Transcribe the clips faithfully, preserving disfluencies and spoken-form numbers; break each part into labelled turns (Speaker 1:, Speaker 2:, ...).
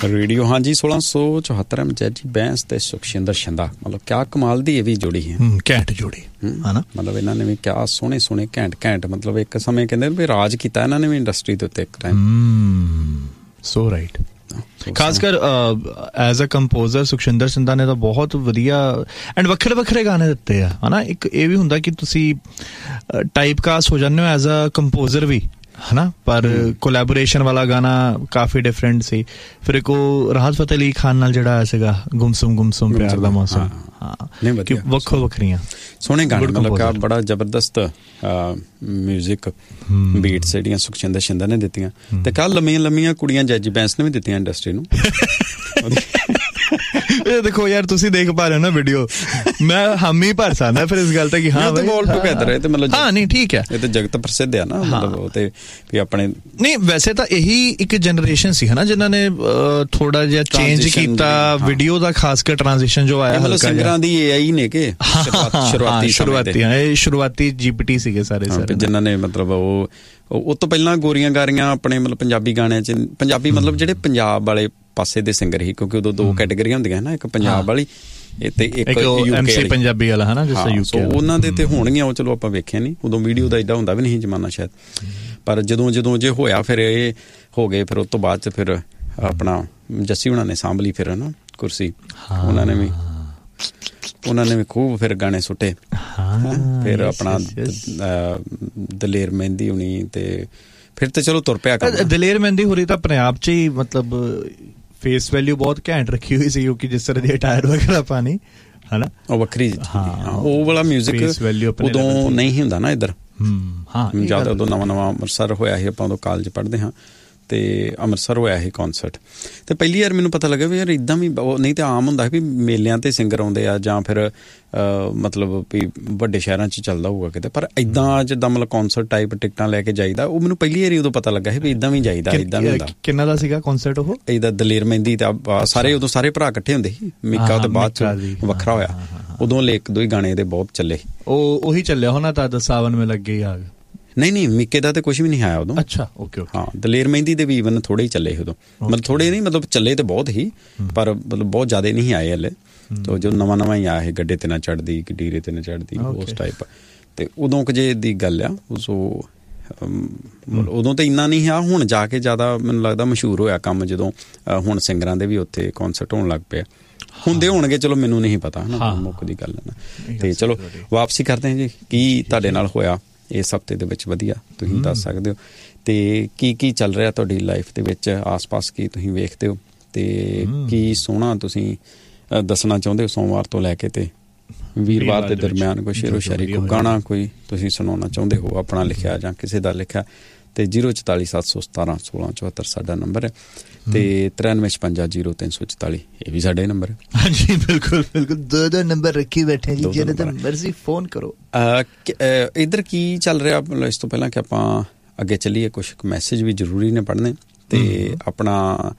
Speaker 1: Radio. ਹਾਂਜੀ, ਸੋਲਾਂ ਸੌ ਚੌਹੱਤਰ ਐਮ ਜੈਜੀ ਬੈਂਸ ਤੇ ਸੁਖਸ਼ਿੰਦਰ ਸ਼ਿੰਦਾ, ਮਤਲਬ ਕਿਆ ਕਮਾਲ ਦੀ ਇਹ ਵੀ ਜੋੜੀ ਹੈ,
Speaker 2: ਘੈਂਟ ਜੋੜੀ ਹੈ ਨਾ।
Speaker 1: ਮਤਲਬ ਇਹਨਾਂ ਨੇ ਵੀ ਕਿਆ ਸੋਹਣੇ ਸੋਹਣੇ ਘੈਂਟ ਘੈਂਟ, ਮਤਲਬ ਇੱਕ ਸਮੇਂ ਕਹਿੰਦੇ ਵੀ ਰਾਜ ਕੀਤਾ ਇਹਨਾਂ ਨੇ ਵੀ ਇੰਡਸਟਰੀ ਦੇ ਉੱਤੇ ਇੱਕ ਟਾਈਮ।
Speaker 2: ਸੋ ਰਾਈਟ। ਖਾਸ ਕਰ ਐਜ਼ ਅ ਕੰਪੋਜ਼ਰ ਸੁਖਸ਼ਿੰਦਰ ਸ਼ਿੰਦਾ ਨੇ ਤਾਂ ਬਹੁਤ ਵਧੀਆ ਐਂਡ ਵੱਖਰੇ ਵੱਖਰੇ ਗਾਣੇ ਦਿੱਤੇ ਆ, ਹੈ ਨਾ। ਇੱਕ ਇਹ ਵੀ ਹੁੰਦਾ ਕਿ ਤੁਸੀਂ ਟਾਈਪ ਕਾਸਟ ਹੋ ਜਾਂਦੇ ਹੋ ਐਜ਼ ਅ ਕੰਪੋਜ਼ਰ ਵੀ, ਹੈ ਨਾ, ਪਰ ਕੋਲੈਬੋਰੇਸ਼ਨ ਵਾਲਾ ਗਾਣਾ ਕਾਫੀ ਡਿਫਰੈਂਟ ਸੀ। ਫਿਰ ਇੱਕ ਉਹ ਰਾਹਤ ਫਤਿਹ ਅਲੀ ਖਾਨ ਨਾਲ ਜਿਹੜਾ ਆਇਆ ਸੀਗਾ ਗੁੰਮਸੁਮ ਗੁੰਮਸੁਮ ਪਿਆਰ ਦਾ ਮੌਸਮ, ਹਾਂ, ਵੱਖੋ ਵੱਖਰੀਆਂ ਸੋਹਣੇ ਗਾਣੇ, ਮਤਲਬ ਕਿ ਬੜਾ ਜ਼ਬਰਦਸਤ ਮਿਊਜ਼ਿਕ ਬੀਟਸ ਜਿਹੜੀਆਂ ਸੁਖਸ਼ਿੰਦਰ ਸ਼ਿੰਦਾ ਨੇ ਦਿੱਤੀਆਂ। ਤੇ ਕੱਲ ਲੰਮੀਆਂ ਲੰਮੀਆਂ ਕੁੜੀਆਂ ਜੈਜੀ ਬੈਂਸ ਨੇ ਵੀ ਦਿੱਤੀਆਂ ਇੰਡਸਟਰੀ ਨੂੰ। ਇਹ ਦੇਖੋ ਯਾਰ, ਤੁਸੀਂ ਦੇਖ ਪਾ ਰਹੇ ਹੋ ਨਾ ਵੀਡੀਓ, ਮੈਂ ਹਾਮੀ ਭਰ ਸਕਦਾ ਫਿਰ ਇਸ ਗੱਲ ਤੇ ਕਿ ਹਾਂ
Speaker 1: ਆਲ ਟੁਗੇਦਰ ਹੈ ਤੇ ਮਤਲਬ
Speaker 2: ਹਾਂ ਨਹੀਂ ਠੀਕ ਹੈ,
Speaker 1: ਇਹ ਤੇ ਜਗਤ ਪ੍ਰਸਿੱਧ ਆ ਨਾ, ਮਤਲਬ ਉਹ ਤੇ ਵੀ ਆਪਣੇ ਨਹੀਂ।
Speaker 2: ਵੈਸੇ ਤਾਂ ਇਹੀ ਇੱਕ ਜਨਰੇਸ਼ਨ ਸੀ, ਹੈ ਨਾ, ਜਿਨ੍ਹਾਂ ਨੇ ਥੋੜਾ ਜਿਹਾ ਚੇਂਜ ਕੀਤਾ ਵੀਡੀਓ ਦਾ, ਖਾਸ ਕਰ ਟ੍ਰਾਂਜੀਸ਼ਨ ਜੋ ਆਇਆ ਹਲਕਾ ਸਿੰਗਰਾਂ ਦੀ ਏਆਈ ਨੇ ਕਿ ਸ਼ੁਰੂਆਤੀ ਸ਼ੁਰੂਆਤੀ ਇਹ ਸ਼ੁਰੂਆਤੀ ਜੀਪੀਟੀ ਸੀਗੇ ਸਾਰੇ ਸਾਰੇ, ਜਿਨ੍ਹਾਂ ਨੇ ਮਤਲਬ ਉਹ ਉਹ ਤੋਂ ਪਹਿਲਾਂ ਗੋਰੀਆਂ ਗਾਰੀਆਂ ਆਪਣੇ ਮਤਲਬ ਪੰਜਾਬੀ ਗਾਣਿਆਂ 'ਚ, ਪੰਜਾਬੀ ਮਤਲਬ ਜਿਹੜੇ ਪੰਜਾਬ ਵਾਲੇ ਪਾਸੇ ਦੇ ਸਿੰਗਰ ਸੀ, ਕਿਉਂਕਿ ਉਦੋਂ ਦੋ ਕੈਟੇਗਰੀਆਂ ਹੁੰਦੀਆਂ ਨਾ, ਇੱਕ ਪੰਜਾਬ ਵਾਲੀ ਤੇ ਇੱਕ ਯੂਕੇ ਪੰਜਾਬੀ ਵਾਲਾ, ਹੈ ਨਾ, ਜਿਸ ਤਰ੍ਹਾਂ ਯੂਕੇ ਉਹਨਾਂ ਦੇ ਤੇ ਹੋਣਗੀਆਂ। ਉਹ ਚਲੋ ਆਪਾਂ ਵੇਖਿਆ ਨਹੀਂ ਉਦੋਂ, ਵੀਡੀਓ ਦਾ ਏਡਾ ਹੁੰਦਾ ਵੀ ਨਹੀਂ ਜ਼ਮਾਨਾ ਸ਼ਾਇਦ, ਪਰ ਜਦੋਂ ਜਦੋਂ ਜੇ ਹੋਇਆ ਫਿਰ ਇਹ ਹੋ ਗਏ। ਫਿਰ ਉਸ ਤੋਂ ਬਾਅਦ 'ਚ ਫਿਰ ਆਪਣਾ ਜੱਸੀ ਹੁਣਾਂ ਨੇ ਸਾਂਭ ਲਈ ਫਿਰ, ਹੈ ਨਾ, ਕੁਰਸੀ। ਉਹਨਾਂ ਨੇ ਵੀ ਉਹਨਾਂ ਨੇ ਵੀ ਖੂਬ ਫਿਰ ਗਾਣੇ ਸੁੱਟੇ। ਫਿਰ ਆਪਣਾ ਦਲੇਰ ਮਹਿੰਦੀ ਹੁਣੀ ਤੇ ਫਿਰ ਤੇ ਚਲੋ ਤੁਰ ਪਿਆ ਕੰਮ। ਦਲੇਰ ਮਹਿੰਦੀ ਹੋਰੀ ਤਾਂ ਆਪਣੇ ਆਪ 'ਚ ਹੀ ਮਤਲਬ ਫੇਸ ਵੈਲਿਊ ਬਹੁਤ ਘੈਂਟ ਰੱਖੀ ਹੋਈ ਸੀ, ਕਿਉਂਕਿ ਜਿਸ ਤਰ੍ਹਾਂ ਦੀ ਅਟਾਇਰ ਵਗੈਰਾ ਪਾਣੀ, ਹੈ ਨਾ, ਉਹ ਵੱਖਰੀ। ਉਹ ਵਾਲਾ ਮਿਊਜ਼ਿਕ ਉਦੋਂ ਨਹੀਂ ਹੁੰਦਾ ਨਾ ਇੱਧਰ, ਜ਼ਿਆਦਾ ਉਦੋਂ ਨਵਾਂ ਨਵਾਂ ਅੰਮ੍ਰਿਤਸਰ ਹੋਇਆ ਸੀ, ਆਪਾਂ ਉਦੋਂ ਕਾਲਜ ਪੜ੍ਹਦੇ ਹਾਂ ਤੇ ਅੰਮ੍ਰਿਤਸਰ ਹੋਇਆ ਸੀ ਕੌਂਸਰਟ। ਤੇ ਪਹਿਲੀ ਵਾਰ ਮੈਨੂੰ ਪਤਾ ਲੱਗਾ ਵੀ ਯਾਰ ਇੱਦਾਂ ਵੀ, ਨਹੀਂ ਤਾਂ ਆਮ ਹੁੰਦਾ ਵੀ ਮੇਲਿਆਂ ਤੇ ਸਿੰਗਰ ਆਉਂਦੇ ਆ ਜਾਂ ਫਿਰ ਮਤਲਬ ਵੀ ਵੱਡੇ ਸ਼ਹਿਰਾਂ 'ਚ ਚੱਲਦਾ ਹੋਊਗਾ ਕਿਤੇ, ਪਰ ਇੱਦਾਂ ਜਿੱਦਾਂ ਮਤਲਬ ਕੌਂਸਰਟ ਟਾਈਪ ਟਿਕਟਾਂ ਲੈ ਕੇ ਜਾਈਦਾ, ਉਹ ਮੈਨੂੰ ਪਹਿਲੀ ਵਾਰੀ ਉਦੋਂ ਪਤਾ ਲੱਗਾ ਸੀ ਵੀ ਇੱਦਾਂ ਵੀ ਜਾਈਦਾ, ਇੱਦਾਂ ਵੀ ਹੁੰਦਾ। ਕਿੰਨਾ ਦਾ ਸੀਗਾ ਕੌਂਸਰਟ ਉਹ? ਇਹਦਾ ਦਲੇਰ ਮਹਿੰਦੀ ਤੇ ਸਾਰੇ ਉਦੋਂ ਸਾਰੇ ਭਰਾ ਇਕੱਠੇ ਹੁੰਦੇ ਸੀ, ਮੀਕਾ ਤੇ ਬਾਅਦ 'ਚ ਵੱਖਰਾ ਹੋਇਆ। ਉਦੋਂ ਲੈ ਇੱਕ ਦੋ ਹੀ ਗਾਣੇ ਇਹਦੇ ਬਹੁਤ ਚੱਲੇ, ਉਹ ਉਹੀ ਚੱਲਿਆ ਹੋਣਾ ਤਾਂ ਸਾਵਨ ਮੇ ਲੱਗੇ ਆਗ। ਨਹੀਂ ਨਹੀਂ, ਮਿੱਕੇ ਦਾ ਤੇ ਕੁਛ ਵੀ ਨਹੀਂ ਆਇਆ ਉਦੋਂ। ਅੱਛਾ, ਓਕੇ ਓਕੇ। ਹਾਂ, ਦਲੇਰ ਮਹਿੰਦੀ ਦੇ ਵੀ ਈਵਨ ਥੋੜੇ ਹੀ ਚੱਲੇ ਉਦੋਂ, ਮਤਲਬ ਥੋੜੇ ਨਹੀਂ, ਮਤਲਬ ਚੱਲੇ ਤੇ ਬਹੁਤ ਹੀ, ਪਰ ਮਤਲਬ ਬਹੁਤ ਜ਼ਿਆਦਾ ਨਹੀਂ ਆਏ ਹਲੇ। ਤੋ ਜੋ ਨਵਾਂ ਨਵਾਂ ਹੀ ਆਇਆ ਸੀ, ਗੱਡੇ ਤੇ ਨਾ ਚੜ੍ਹਦੀ ਕਿ ਡੀਰੇ ਤੇ ਨਾ ਚੜ੍ਹਦੀ, ਉਸ ਟਾਈਪ। ਤੇ ਉਦੋਂ ਕੁ ਜੇ ਦੀ ਗੱਲ ਆ, ਸੋ ਉਦੋਂ ਤਾਂ ਇੰਨਾ ਨਹੀਂ ਆ। ਹੁਣ ਜਾ ਕੇ ਜ਼ਿਆਦਾ ਮੈਨੂੰ ਲੱਗਦਾ ਮਸ਼ਹੂਰ ਹੋਇਆ ਕੰਮ, ਜਦੋਂ ਹੁਣ ਸਿੰਗਰਾਂ ਦੇ ਵੀ ਉੱਥੇ ਕੌਂਸਰਟ ਹੋਣ ਲੱਗ ਪਿਆ। ਹੁੰਦੇ ਹੋਣਗੇ, ਚਲੋ ਮੈਨੂੰ ਨਹੀਂ ਪਤਾ, ਨਾ ਮੁੱਕ ਦੀ ਗੱਲ ਨਾ। ਤੇ ਚਲੋ ਵਾਪਸੀ ਕਰਦੇ ਹਾਂ ਜੀ, ਕੀ ਤੁਹਾਡੇ ਨਾਲ ਹੋਇਆ ਇਸ ਹਫ਼ਤੇ ਦੇ ਵਿੱਚ ਵਧੀਆ, ਤੁਸੀਂ ਦੱਸ ਸਕਦੇ ਹੋ। ਤੇ ਕੀ ਕੀ ਚੱਲ ਰਿਹਾ ਤੁਹਾਡੀ ਲਾਈਫ ਦੇ ਵਿੱਚ, ਆਸ ਪਾਸ ਕੀ ਤੁਸੀਂ ਵੇਖਦੇ ਹੋ, ਤੇ ਕੀ ਸੋਹਣਾ ਤੁਸੀਂ ਦੱਸਣਾ ਚਾਹੁੰਦੇ ਹੋ ਸੋਮਵਾਰ ਤੋਂ ਲੈ ਕੇ ਤੇ ਵੀਰਵਾਰ ਦੇ ਦਰਮਿਆਨ, ਕੋਈ ਸ਼ੇਰੋ ਸ਼ਾਇਰੀ, ਕੋਈ ਗਾਣਾ ਕੋਈ ਤੁਸੀਂ ਸੁਣਾਉਣਾ ਚਾਹੁੰਦੇ ਹੋ, ਆਪਣਾ ਲਿਖਿਆ ਜਾਂ ਕਿਸੇ ਦਾ ਲਿਖਿਆ। ਤੇ ਜ਼ੀਰੋ ਚੁਤਾਲੀ ਸੱਤ ਸੌ ਸਤਾਰਾਂ ਸੋਲਾਂ ਚੁਹੱਤਰ ਸਾਡਾ ਨੰਬਰ ਹੈ, ਤੇ ਤਰਾਨਵੇਂ ਛਪੰਜਾ ਜ਼ੀਰੋ ਤਿੰਨ ਸੌ ਚੁਤਾਲੀ ਇਹ ਵੀ ਸਾਡਾ ਹੀ ਨੰਬਰ ਹੈ। ਹਾਂਜੀ ਬਿਲਕੁਲ ਬਿਲਕੁਲ, ਦੋ ਦੋ ਨੰਬਰ ਰੱਖੀ ਬੈਠੇ ਜੀ, ਜਿਹੜੇ ਤਾਂ ਮਰਜ਼ੀ ਫੋਨ ਕਰੋ। ਇੱਧਰ ਕੀ ਚੱਲ ਰਿਹਾ, ਇਸ ਤੋਂ ਪਹਿਲਾਂ ਕਿ ਆਪਾਂ ਅੱਗੇ ਚੱਲੀਏ, ਕੁਛ ਮੈਸੇਜ ਵੀ ਜ਼ਰੂਰੀ ਨੇ ਪੜ੍ਹਨੇ। ਤੇ ਆਪਣਾ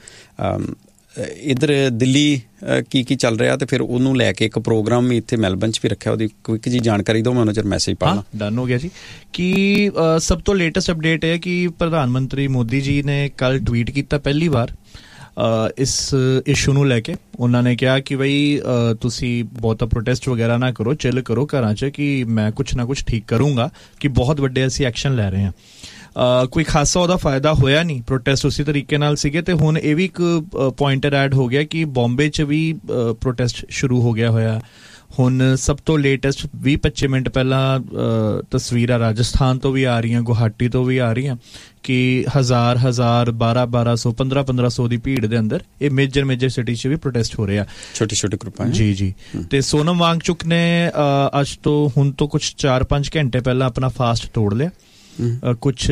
Speaker 2: ਇੱਧਰ ਦਿੱਲੀ ਕੀ ਕੀ ਚੱਲ ਰਿਹਾ, ਤੇ ਫਿਰ ਉਹਨੂੰ ਲੈ ਕੇ ਇੱਕ ਪ੍ਰੋਗਰਾਮ ਵੀ ਇੱਥੇ ਮੈਲਬਨ 'ਚ ਵੀ ਰੱਖਿਆ, ਉਹਦੀ ਕੁਇਕ ਜੀ ਜਾਣਕਾਰੀ ਦਿਓ, ਮੈਂ ਉਹਨਾਂ ਚਿਰ ਮੈਸੇਜ ਪੜ੍ਹਨਾ। ਡਨ ਹੋ ਗਿਆ ਜੀ। ਕਿ ਸਭ ਤੋਂ ਲੇਟੈਸਟ ਅਪਡੇਟ ਹੈ ਕਿ ਪ੍ਰਧਾਨ ਮੰਤਰੀ ਮੋਦੀ ਜੀ ਨੇ ਕੱਲ੍ਹ ਟਵੀਟ ਕੀਤਾ ਪਹਿਲੀ ਵਾਰ ਇਸ ਇਸ਼ੂ ਨੂੰ ਲੈ ਕੇ। ਉਹਨਾਂ ਨੇ ਕਿਹਾ ਕਿ ਬਈ ਤੁਸੀਂ ਬਹੁਤਾ ਪ੍ਰੋਟੈਸਟ ਵਗੈਰਾ ਨਾ ਕਰੋ, ਚਿੱਲ ਕਰੋ ਘਰਾਂ 'ਚ, ਕਿ ਮੈਂ ਕੁਛ ਨਾ ਕੁਛ ਠੀਕ ਕਰੂੰਗਾ, ਕਿ ਬਹੁਤ ਵੱਡੇ ਅਸੀਂ ਐਕਸ਼ਨ ਲੈ ਰਹੇ ਹਾਂ। Uh, ਕੋਈ ਖਾਸਾ ਉਹਦਾ ਫਾਇਦਾ ਹੋਇਆ ਨਹੀਂ, ਪ੍ਰੋਟੈਸਟ ਉਸੇ ਤਰੀਕੇ ਨਾਲ ਸੀਗੇ। ਤੇ ਹੁਣ ਇਹ ਵੀ ਇੱਕ ਪੁਆਇੰਟਰ ਐਡ ਹੋ ਗਿਆ ਕਿ ਬੰਬੇ 'ਚ ਵੀ ਪ੍ਰੋਟੈਸਟ ਸ਼ੁਰੂ ਹੋ ਗਿਆ ਹੋਇਆ। ਹੁਣ ਸਭ ਤੋਂ ਲੇਟੈਸਟ ਵੀਹ ਪੱਚੀ ਮਿੰਟ ਪਹਿਲਾਂ ਤਸਵੀਰਾਂ ਰਾਜਸਥਾਨ ਤੋਂ ਵੀ ਆ ਰਹੀਆਂ, ਗੁਹਾਟੀ ਤੋਂ ਵੀ ਆ ਰਹੀਆਂ, ਕਿ ਹਜ਼ਾਰ ਹਜ਼ਾਰ ਬਾਰਾਂ ਬਾਰਾਂ ਸੌ ਪੰਦਰਾਂ ਪੰਦਰਾਂ ਸੌ ਦੀ ਭੀੜ ਦੇ ਅੰਦਰ ਇਹ ਮੇਜਰ ਮੇਜਰ ਸਿਟੀ 'ਚ ਵੀ ਪ੍ਰੋਟੈਸਟ ਹੋ ਰਹੇ ਆ, ਛੋਟੇ ਛੋਟੇ ਗਰੁੱਪਾਂ। ਜੀ ਜੀ। ਤੇ ਸੋਨਮ ਵਾਂਗਚੁਕ ਨੇ ਅੱਜ ਤੋਂ ਹੁਣ ਤੋਂ ਕੁਛ ਚਾਰ ਪੰਜ ਘੰਟੇ ਪਹਿਲਾਂ ਆਪਣਾ ਫਾਸਟ ਤੋੜ ਲਿਆ। ਕੁਛ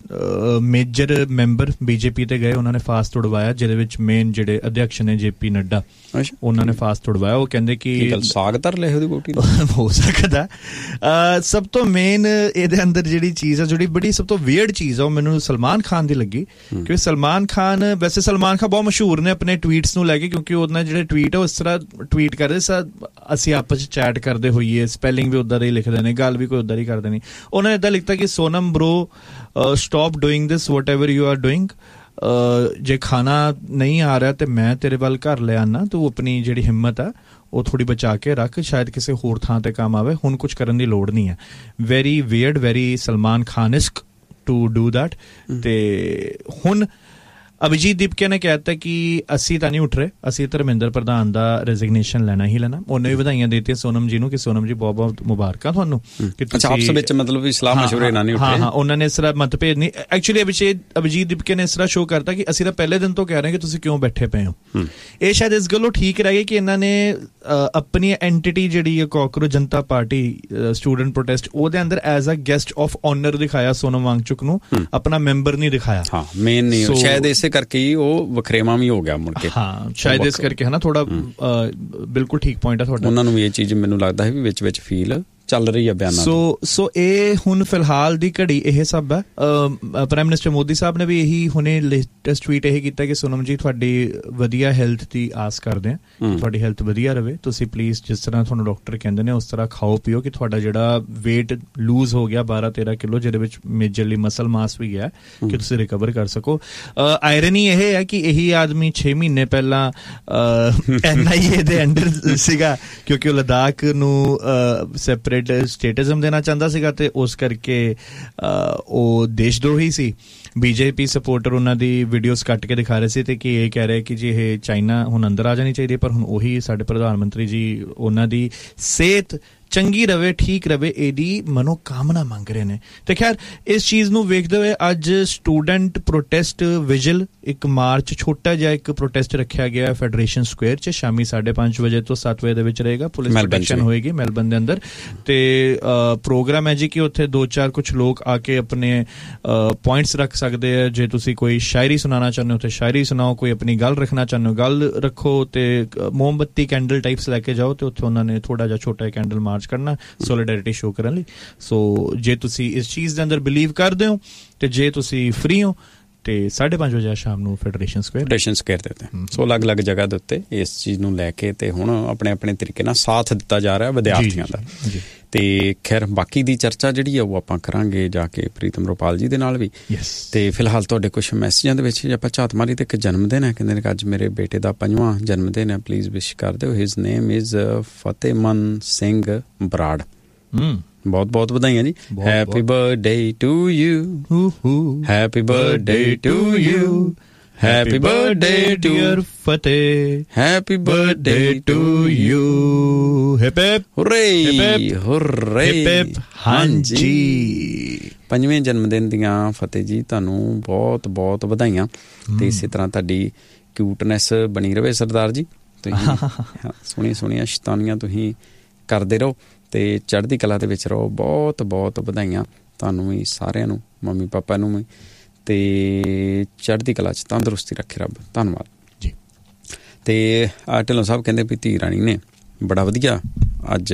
Speaker 2: ਮੇਜਰ ਮੈਂਬਰ ਬੀਜੇਪੀ ਤੇ ਗਏ, ਉਹਨਾਂ ਨੇ ਫਾਸਟ ਤੋੜਵਾਇਆ, ਜਿਹਦੇ ਵਿੱਚ ਮੇਨ ਜਿਹੜੇ ਅਧਿਅਕਸ਼ ਨੇ ਜੇ ਪੀ ਨੱਡਾ, ਉਹਨਾਂ ਨੇ ਫਾਸਟ ਤੋੜਵਾਇਆ। ਉਹ ਕਹਿੰਦੇ ਕਿ ਸਾਗ ਧਰ ਲਿਆ ਉਹਦੀ ਵੋਟੀ ਹੋ ਸਕਦਾ। ਸਭ ਤੋਂ ਮੇਨ ਇਹਦੇ ਅੰਦਰ ਜਿਹੜੀ ਚੀਜ਼ ਆ, ਜਿਹੜੀ ਬੜੀ ਸਭ ਤੋਂ ਵੀਅਰਡ ਚੀਜ਼ ਆ, ਉਹ ਮੈਨੂੰ ਸਲਮਾਨ ਖਾਨ ਦੀ ਲੱਗੀ। ਕਿਉਂਕਿ ਸਲਮਾਨ ਖਾਨ, ਵੈਸੇ ਸਲਮਾਨ ਖਾਨ ਬਹੁਤ ਮਸ਼ਹੂਰ ਨੇ ਆਪਣੇ ਟਵੀਟਸ ਨੂੰ ਲੈ ਕੇ, ਕਿਉਂਕਿ ਉਹਨਾਂ ਜਿਹੜੇ ਟਵੀਟ ਆ ਉਸ ਤਰ੍ਹਾਂ ਟਵੀਟ ਕਰਦੇ ਸਾ ਅਸੀਂ ਆਪਸ 'ਚ ਚੈਟ ਕਰਦੇ ਹੋਈਏ, ਸਪੈਲਿੰਗ ਵੀ ਉੱਦਾਂ ਦਾ ਹੀ ਲਿਖਦੇ ਨੇ, ਗੱਲ ਵੀ ਕੋਈ ਉੱਦਾਂ ਹੀ ਕਰਦੇ ਨਹੀਂ। ਉਹਨਾਂ ਨੇ ਇੱਦਾਂ ਲਿਖਤਾ ਕਿ Sonam bro, Uh, stop doing this, whatever you are doing. ਜੇ ਖਾਣਾ ਨਹੀਂ ਆ ਰਿਹਾ ਤੇ ਮੈਂ ਤੇਰੇ ਵੱਲ ਘਰ ਲੈ ਆਉਣਾ, ਤੂੰ ਆਪਣੀ ਜਿਹੜੀ ਹਿੰਮਤ ਆ ਉਹ ਥੋੜ੍ਹੀ ਬਚਾ ਕੇ ਰੱਖ, ਸ਼ਾਇਦ ਕਿਸੇ ਹੋਰ ਥਾਂ ਤੇ ਕੰਮ ਆਵੇ, ਹੁਣ ਕੁਝ ਕਰਨ ਦੀ ਲੋੜ ਨਹੀਂ ਹੈ। Very weird, very Salman ਖਾਨਿਸਕ to do that. ਤੇ ਹੁਣ ਅਭਿਜੀਤ ਦੀਪਕੇ ਨੇ ਕਹਿ ਦਿੱਤਾ ਕਿ ਅਸੀਂ ਤਾਂ ਨਹੀਂ ਉੱਠ ਰਹੇ, ਅਸੀਂ ਧਰਮਿੰਦਰ ਪ੍ਰਧਾਨ ਦਾ ਰੈਜ਼ਿਗਨੇਸ਼ਨ ਲੈਣਾ ਹੀ ਲੈਣਾ। ਉਹਨੇ ਵੀ ਵਧਾਈਆਂ ਦੇ ਦਿੱਤੀਆਂ ਸੋਨਮ ਜੀ ਨੂੰ ਕਿ ਸੋਨਮ ਜੀ ਬਹੁਤ ਬਹੁਤ ਮੁਬਾਰਕਾਂ ਤੁਹਾਨੂੰ ਕਿ ਤੁਸੀਂ ਆਪਸ ਵਿੱਚ ਮਤਲਬ ਵੀ ਸਲਾਹ ਮਸ਼ਵਰੇ ਨਾਲ ਨਹੀਂ ਉੱਠੇ। ਹਾਂ ਹਾਂ, ਉਹਨਾਂ ਨੇ ਇਸ ਤਰ੍ਹਾਂ ਮਤਭੇਦ ਨਹੀਂ। ਐਕਚੁਅਲੀ ਅਭਿਜੀਤ ਅਭਿਜੀਤ ਦੀਪਕੇ ਨੇ ਇਸ ਤਰ੍ਹਾਂ ਸ਼ੋਅ ਕਰਤਾ ਕਿ ਅਸੀਂ ਤਾਂ ਪਹਿਲੇ ਦਿਨ ਤੋਂ ਕਹਿ ਰਹੇ ਕਿ ਤੁਸੀਂ ਕਿਉਂ ਬੈਠੇ ਪਏ ਹੋ। ਇਹ ਸ਼ਾਇਦ ਇਸ ਗੱਲੋਂ ਠੀਕ ਰਹਿ ਗਏ ਕਿ ਇਹਨਾਂ ਨੇ ਆਪਣੀ ਐਂਟਿਟੀ ਜਿਹੜੀ ਹੈ ਕਾਕਰੋਚ ਜਨਤਾ ਪਾਰਟੀ ਸਟੂਡੈਂਟ ਪ੍ਰੋਟੈਸਟ, ਉਹਦੇ ਅੰਦਰ as a guest of honour ਦਿਖਾਇਆ ਸੋਨਮ ਵਾਂਗਚੁਕ ਨੂੰ, ਆਪਣਾ ਮੈਂਬਰ ਨਹੀਂ ਦਿਖਾਇਆ। ਹਾਂ ਮੇਨ ਨਹੀਂ, ਸ਼ਾਇਦ ਇਸੇ ਕਰਕੇ ਹੀ ਉਹ ਵਖਰੇਵਾਂ ਵੀ ਹੋ ਗਿਆ ਮੁੜ ਕੇ। ਹਾਂ ਸ਼ਾਇਦ ਇਸ ਕਰਕੇ ਹੈ ਨਾ, ਥੋੜਾ ਬਿਲਕੁਲ ਠੀਕ ਪੁਆਇੰਟ ਹੈ ਤੁਹਾਡਾ। ਉਹਨਾਂ ਨੂੰ ਵੀ ਇਹ ਚੀਜ਼ ਮੈਨੂੰ ਲੱਗਦਾ ਹੈ ਵੀ ਵਿੱਚ ਵਿੱਚ ਫੀਲ ਚੱਲ ਰਹੀ ਹੈ ਬਿਆਨਾਂ। ਸੋ ਸੋ ਇਹ ਹੁਣ ਫਿਲਹਾਲ ਦੀ ਘੜੀ ਇਹ ਸਭ ਹੈ। ਪ੍ਰਾਈਮ ਮਿਨਿਸਟਰ ਮੋਦੀ ਸਾਹਿਬ ਨੇ ਵੀ ਇਹੀ ਹੁਣੇ ਲੇਟੈਸਟ ਟਵੀਟ ਇਹ ਕੀਤਾ ਕਿ ਸੋਨਮ ਜੀ ਤੁਹਾਡੀ ਵਧੀਆ ਹੈਲਥ ਦੀ ਆਸ ਕਰਦੇ ਹਾਂ, ਤੁਹਾਡੀ ਹੈਲਥ ਵਧੀਆ ਰਵੇ, ਤੁਸੀਂ ਪਲੀਜ਼ ਜਿਸ ਤਰ੍ਹਾਂ ਤੁਹਾਨੂੰ ਡਾਕਟਰ ਕਹਿੰਦੇ ਨੇ ਉਸ ਤਰ੍ਹਾਂ ਖਾਓ ਪੀਓ ਕਿ ਤੁਹਾਡਾ ਜਿਹੜਾ ਵੇਟ ਲੂਜ਼ ਹੋ ਗਿਆ ਬਾਰਾਂ ਤੇਰਾਂ ਕਿਲੋ, ਜਿਹਦੇ ਵਿੱਚ ਮੇਜਰਲੀ ਮਸਲ ਮਾਸ ਵੀ ਹੈ, ਕਿ ਤੁਸੀਂ ਰਿਕਵਰ ਕਰ ਸਕੋ। ਆਇਰਨੀ ਇਹ ਹੈ ਕਿ ਇਹੀ ਆਦਮੀ ਛੇ ਮਹੀਨੇ ਪਹਿਲਾਂ ਐਨ ਆਈ ਏ ਦੇ ਅੰਡਰ ਸੀਗਾ, ਕਿਉਂਕਿ ਉਹ ਲਦਾਖ ਨੂੰ ਸੈਪਰੇਟ ਸਟੇਟਿਜ਼ਮ ਦੇਣਾ ਚਾਹੁੰਦਾ ਸੀਗਾ ਤੇ ਉਸ ਕਰਕੇ ਉਹ ਦੇਸ਼ ਦਰੋਹੀ ਸੀ। ਬੀਜੇਪੀ ਸਪੋਰਟਰ ਉਹਨਾਂ ਦੀ ਵੀਡੀਓਜ਼ ਕੱਟ ਕੇ ਦਿਖਾ ਰਹੇ ਸੀ ਤੇ ਕਿ ਇਹ ਕਹਿ ਰਹੇ ਕਿ ਜੀ ਇਹ ਚਾਈਨਾ ਹੁਣ ਅੰਦਰ ਆ ਜਾਣੀ ਚਾਹੀਦੀ, ਪਰ ਹੁਣ ਉਹੀ ਸਾਡੇ ਪ੍ਰਧਾਨ ਮੰਤਰੀ ਜੀ ਉਹਨਾਂ ਦੀ ਸਿਹਤ ਚੰਗੀ ਰਵੇ, ਠੀਕ ਰਵੇ, ਇਹਦੀ ਮਨੋਕਾਮਨਾ ਮੰਗ ਰਹੇ ਨੇ। ਤੇ ਖੈਰ ਇਸ ਚੀਜ਼ ਨੂੰ ਵੇਖਦੇ ਹੋਏ ਅੱਜ ਸਟੂਡੈਂਟ ਪ੍ਰੋਟੈਸਟ ਵਿਜਲ ਇੱਕ ਮਾਰਚ, ਛੋਟਾ ਜਿਹਾ ਇੱਕ ਪ੍ਰੋਟੈਸਟ ਰੱਖਿਆ ਗਿਆ ਫੈਡਰੇਸ਼ਨ ਸਕੁਏਅਰ 'ਚ ਸ਼ਾਮੀ ਸਾਢੇ ਪੰਜ ਵਜੇ ਤੋਂ ਸੱਤ ਵਜੇ ਦੇ ਵਿੱਚ ਰਹੇਗਾ। ਪੁਲਿਸ ਪ੍ਰੋਟੈਕਸ਼ਨ ਹੋਏਗੀ ਮੈਲਬਨ ਦੇ ਅੰਦਰ ਤੇ ਪ੍ਰੋਗਰਾਮ ਹੈ ਜੀ ਕਿ ਉੱਥੇ ਦੋ ਚਾਰ ਕੁਛ ਲੋਕ ਆ ਕੇ ਆਪਣੇ ਪੁਆਇੰਟਸ ਰੱਖ ਸਕਦੇ ਆ। ਜੇ ਤੁਸੀਂ ਕੋਈ ਸ਼ਾਇਰੀ ਸੁਣਾਉਣਾ ਚਾਹੁੰਦੇ ਹੋ ਤੇ ਸ਼ਾਇਰੀ ਸੁਣਾਓ, ਕੋਈ ਆਪਣੀ ਗੱਲ ਰੱਖਣਾ ਚਾਹੁੰਦੇ ਹੋ ਗੱਲ ਰੱਖੋ, ਤੇ ਮੋਮਬੱਤੀ ਕੈਂਡਲ ਟਾਈਪਸ ਲੈ ਕੇ ਜਾਓ ਤੇ ਉੱਥੇ ਉਹਨਾਂ ਨੇ ਥੋੜਾ ਜਿਹਾ ਛੋਟਾ ਕੈਂਡਲ ਮਾਰਚ ਕਰਨਾ ਸੋਲੀਡੈਰਿਟੀ ਸ਼ੋ ਕਰਨ ਲਈ। ਸੋ ਜੇ ਤੁਸੀਂ ਇਸ ਚੀਜ਼ ਦੇ ਅੰਦਰ ਬਿਲੀਵ ਕਰਦੇ ਹੋ ਤੇ ਜੇ ਤੁਸੀਂ ਫ੍ਰੀ ਹੋ ਤੇ ਸਾਢੇ ਪੰਜ ਵਜੇ ਸ਼ਾਮ ਨੂੰ ਫੈਡਰੇਸ਼ਨ ਸਕੁਏਅਰ ਫੈਡਰੇਸ਼ਨ ਸਕੁਏਅਰ ਦੇ ਉੱਤੇ, ਸੋ ਅਲੱਗ-ਅਲੱਗ ਜਗ੍ਹਾ ਦੇ ਉੱਤੇ ਇਸ ਚੀਜ਼ ਨੂੰ ਲੈ ਕੇ ਤੇ ਹੁਣ ਆਪਣੇ ਆਪਣੇ ਤਰੀਕੇ ਨਾਲ ਸਾਥ ਦਿੱਤਾ ਜਾ ਰਿਹਾ ਵਿਦਿਆਰਥੀਆਂ ਦਾ। ਤੇ ਖੈਰ ਬਾਕੀ ਦੀ ਚਰਚਾ ਜਿਹੜੀ ਆ ਉਹ ਆਪਾਂ ਕਰਾਂਗੇ ਜਾ ਕੇ ਪ੍ਰੀਤਮ ਰੁਪਾਲ ਜੀ ਦੇ ਨਾਲ ਵੀ। ਤੇ ਫਿਲਹਾਲ ਤੁਹਾਡੇ ਕੁਛ ਮੈਸੇਜਾਂ ਦੇ ਵਿੱਚ ਆਪਾਂ ਝਾਤ ਮਾਰੀ ਤੇ ਇੱਕ ਜਨਮ ਦਿਨ ਹੈ, ਕਹਿੰਦੇ ਨੇ ਕਿ ਅੱਜ ਮੇਰੇ ਬੇਟੇ ਦਾ ਪੰਜਵਾਂ ਜਨਮ ਦਿਨ ਹੈ, ਪਲੀਜ਼ ਵਿਸ਼ ਕਰ ਦਿਓ। His name is ਫਤਿਹਮਨ Singh Brar. ਬਹੁਤ ਬਹੁਤ ਵਧਾਈਆਂ ਜੀ। Happy birthday to you, happy birthday to you, happy birthday dear Fateh, happy birthday to you. Hip hip ਹੁਰੇ ਹੁਰੇ। ਹਾਂਜੀ, ਪੰਜਵੇਂ ਜਨਮ ਦਿਨ ਦੀਆਂ ਫਤਿਹ ਜੀ ਤੁਹਾਨੂੰ ਬਹੁਤ ਬਹੁਤ ਵਧਾਈਆਂ ਤੇ ਇਸੇ ਤਰ੍ਹਾਂ ਤੁਹਾਡੀ ਕਿਊਟਨੈਸ ਬਣੀ ਰਵੇ ਸਰਦਾਰ ਜੀ। ਤੁਸੀਂ ਸੋਹਣੀਆਂ ਸੋਹਣੀਆਂ ਸ਼ੈਤਾਨੀਆਂ ਤੁਸੀਂ ਕਰਦੇ ਰਹੋ ਤੇ ਚੜ੍ਹਦੀ ਕਲਾ ਦੇ ਵਿੱਚ ਰਹੋ। ਬਹੁਤ ਬਹੁਤ ਵਧਾਈਆਂ ਤੁਹਾਨੂੰ ਵੀ, ਸਾਰਿਆਂ ਨੂੰ, ਮੰਮੀ ਪਾਪਾ ਨੂੰ ਵੀ, ਤੇ ਚੜ੍ਹਦੀ ਕਲਾ 'ਚ ਤੰਦਰੁਸਤੀ ਰੱਖੇ ਰੱਬ। ਧੰਨਵਾਦ ਜੀ। ਤੇ ਢਿੱਲੋਂ ਸਾਹਿਬ ਕਹਿੰਦੇ ਵੀ ਧੀ ਰਾਣੀ ਨੇ ਬੜਾ ਵਧੀਆ ਅੱਜ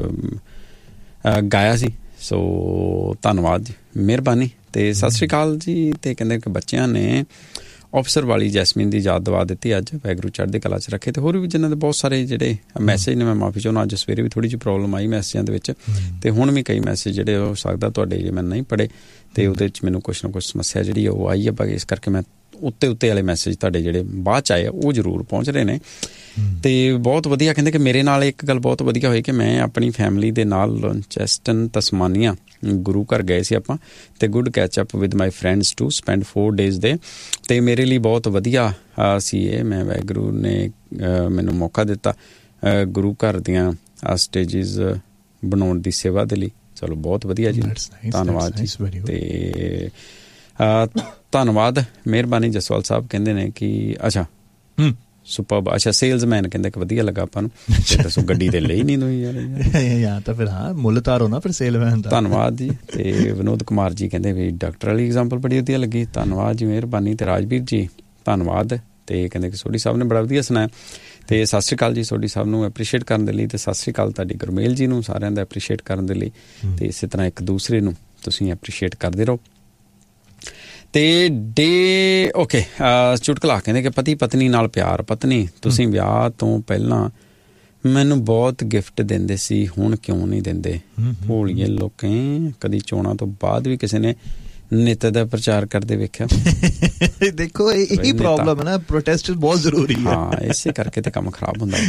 Speaker 2: ਗਾਇਆ ਸੀ, ਸੋ ਧੰਨਵਾਦ ਜੀ, ਮਿਹਰਬਾਨੀ। ਤੇ ਸਤਿ ਸ਼੍ਰੀ ਅਕਾਲ ਜੀ। ਤੇ ਕਹਿੰਦੇ ਕਿ ਬੱਚਿਆਂ ਨੇ ਆਫਿਸਰ ਵਾਲੀ ਜੈਸਮੀਨ ਦੀ ਯਾਦ ਦਵਾ ਦਿੱਤੀ ਅੱਜ, ਵਾਹਿਗੁਰੂ ਚੜ੍ਹਦੀ ਕਲਾ 'ਚ ਰੱਖੇ। ਤੇ ਹੋਰ ਵੀ ਜਿਨ੍ਹਾਂ ਦੇ ਬਹੁਤ ਸਾਰੇ ਜਿਹੜੇ ਮੈਸੇਜ ਨੇ, ਮੈਂ ਮਾਫੀ ਚਾਹੁੰਦਾ ਅੱਜ ਸਵੇਰੇ ਵੀ ਥੋੜ੍ਹੀ ਜਿਹੀ ਪ੍ਰੋਬਲਮ ਆਈ ਮੈਸੇਜਾਂ ਦੇ ਵਿੱਚ, ਤੇ ਹੁਣ ਵੀ ਕਈ ਮੈਸੇਜ ਜਿਹੜੇ ਹੋ ਸਕਦਾ ਤੁਹਾਡੇ ਜੇ ਮੈਂ ਨਹੀਂ ਪੜ੍ਹੇ ਤੇ ਉਹਦੇ 'ਚ ਮੈਨੂੰ ਕੁਛ ਨਾ ਕੁਛ ਸਮੱਸਿਆ ਜਿਹੜੀ ਉਹ ਆਈ ਹੈ, ਬਾਕੀ ਇਸ ਕਰਕੇ ਮੈਂ ਉੱਤੇ ਉੱਤੇ ਵਾਲੇ ਮੈਸੇਜ ਤੁਹਾਡੇ ਜਿਹੜੇ ਬਾਅਦ 'ਚ ਆਏ ਆ ਉਹ ਜ਼ਰੂਰ ਪਹੁੰਚ ਰਹੇ ਨੇ। ਤੇ ਬਹੁਤ ਵਧੀਆ ਕਹਿੰਦੇ ਕਿ ਮੇਰੇ ਨਾਲ ਇੱਕ ਗੱਲ ਬਹੁਤ ਵਧੀਆ ਹੋਈ ਕਿ ਮੈਂ ਆਪਣੀ ਫੈਮਿਲੀ ਦੇ ਨਾਲ ਚੈਸਟਨ ਤਸਮਾਨੀਆ ਗੁਰੂ ਘਰ ਗਏ ਸੀ ਆਪਾਂ, ਤੇ good catch up with my friends to spend four days ਦੇ, ਤੇ ਮੇਰੇ ਲਈ ਬਹੁਤ ਵਧੀਆ ਸੀ ਇਹ। ਮੈਂ ਵਾਹਿਗੁਰੂ ਨੇ ਮੈਨੂੰ ਮੌਕਾ ਦਿੱਤਾ ਗੁਰੂ ਘਰ ਦੀਆਂ ਸਟੇਜਿਸ ਬਣਾਉਣ ਦੀ ਸੇਵਾ ਦੇ ਲਈ। ਚਲੋ ਬਹੁਤ ਵਧੀਆ ਜੀ, ਧੰਨਵਾਦ ਜੀ। ਤੇ ਧੰਨਵਾਦ, ਮਿਹਰਬਾਨੀ। ਜਸਵਾਲ ਸਾਹਿਬ ਕਹਿੰਦੇ ਨੇ ਕਿ ਅੱਛਾ ਸੁਪਰਬ, ਅੱਛਾ ਸੇਲਜ਼ਮੈਨ ਕਹਿੰਦੇ ਕਿ ਵਧੀਆ ਲੱਗਾ ਆਪਾਂ ਨੂੰ। ਦੱਸੋ ਗੱਡੀ ਤੇ ਲਈ ਨਹੀਂ ਤੁਸੀਂ ਯਾਰ, ਤਾਂ ਫਿਰ ਹਾਂ ਮੁੱਲ ਤਾਰੋ ਨਾ ਫਿਰ ਸੇਲਜ਼ਮੈਨ ਦਾ। ਧੰਨਵਾਦ ਜੀ। ਤੇ ਵਿਨੋਦ ਕੁਮਾਰ ਜੀ ਕਹਿੰਦੇ ਵੀ ਡਾਕਟਰ ਵਾਲੀ ਐਗਜ਼ਾਮਪਲ ਬੜੀ ਵਧੀਆ ਲੱਗੀ, ਧੰਨਵਾਦ ਜੀ, ਮਿਹਰਬਾਨੀ। ਤੇ ਰਾਜਵੀਰ ਜੀ ਧੰਨਵਾਦ। ਤੇ ਕਹਿੰਦੇ ਕਿ ਸੋਢੀ ਸਾਹਿਬ ਨੇ ਬੜਾ ਵਧੀਆ ਸੁਣਾਇਆ। ਤੇ ਸਤਿ ਸ਼੍ਰੀ ਅਕਾਲ ਜੀ ਸੋਢੀ ਸਾਹਿਬ ਨੂੰ ਐਪਰੀਸ਼ੀਏਟ ਕਰਨ ਦੇ ਲਈ, ਤੇ ਸਤਿ ਸ਼੍ਰੀ ਅਕਾਲ ਤੁਹਾਡੀ ਗੁਰਮੇਲ ਜੀ ਨੂੰ, ਸਾਰਿਆਂ ਦਾ ਐਪਰੀਸ਼ੀਏਟ ਕਰਨ ਦੇ ਲਈ। ਤੇ ਇਸੇ ਤਰ੍ਹਾਂ ਇੱਕ ਦੂਸਰੇ ਨੂੰ ਤੁਸੀਂ ਐਪਰੀਸ਼ੀਏਟ ਕਰਦੇ ਰਹੋ। ਤੇ ਡੇ ਓਕੇ ਚੁਟਕਲਾ ਕਹਿੰਦੇ ਕਿ ਪਤੀ ਪਤਨੀ ਨਾਲ ਪਿਆਰ। ਪਤਨੀ, ਤੁਸੀਂ ਵਿਆਹ ਤੋਂ ਪਹਿਲਾਂ ਮੈਨੂੰ ਬਹੁਤ ਗਿਫਟ ਦਿੰਦੇ ਸੀ, ਹੁਣ ਕਿਉਂ ਨਹੀਂ ਦਿੰਦੇ? ਭੋਲੀਏ ਲੋਕਾਂ, ਕਦੀ ਚੋਣਾਂ ਤੋਂ ਬਾਅਦ ਵੀ ਕਿਸੇ ਨੇ
Speaker 1: ਨਿੱਤ ਦਾ ਪ੍ਰਚਾਰ ਕਰਦੇ ਵੇਖਿਆ।
Speaker 2: ਦੇਖੋ ਇਹੀ ਪ੍ਰੋਬਲਮ ਹੈ ਨਾ, ਪ੍ਰੋਟੈਸਟ ਬਹੁਤ ਜ਼ਰੂਰੀ ਹੈ।
Speaker 1: ਹਾਂ, ਇਸੇ ਕਰਕੇ ਤੇ ਕੰਮ ਖਰਾਬ ਹੁੰਦਾ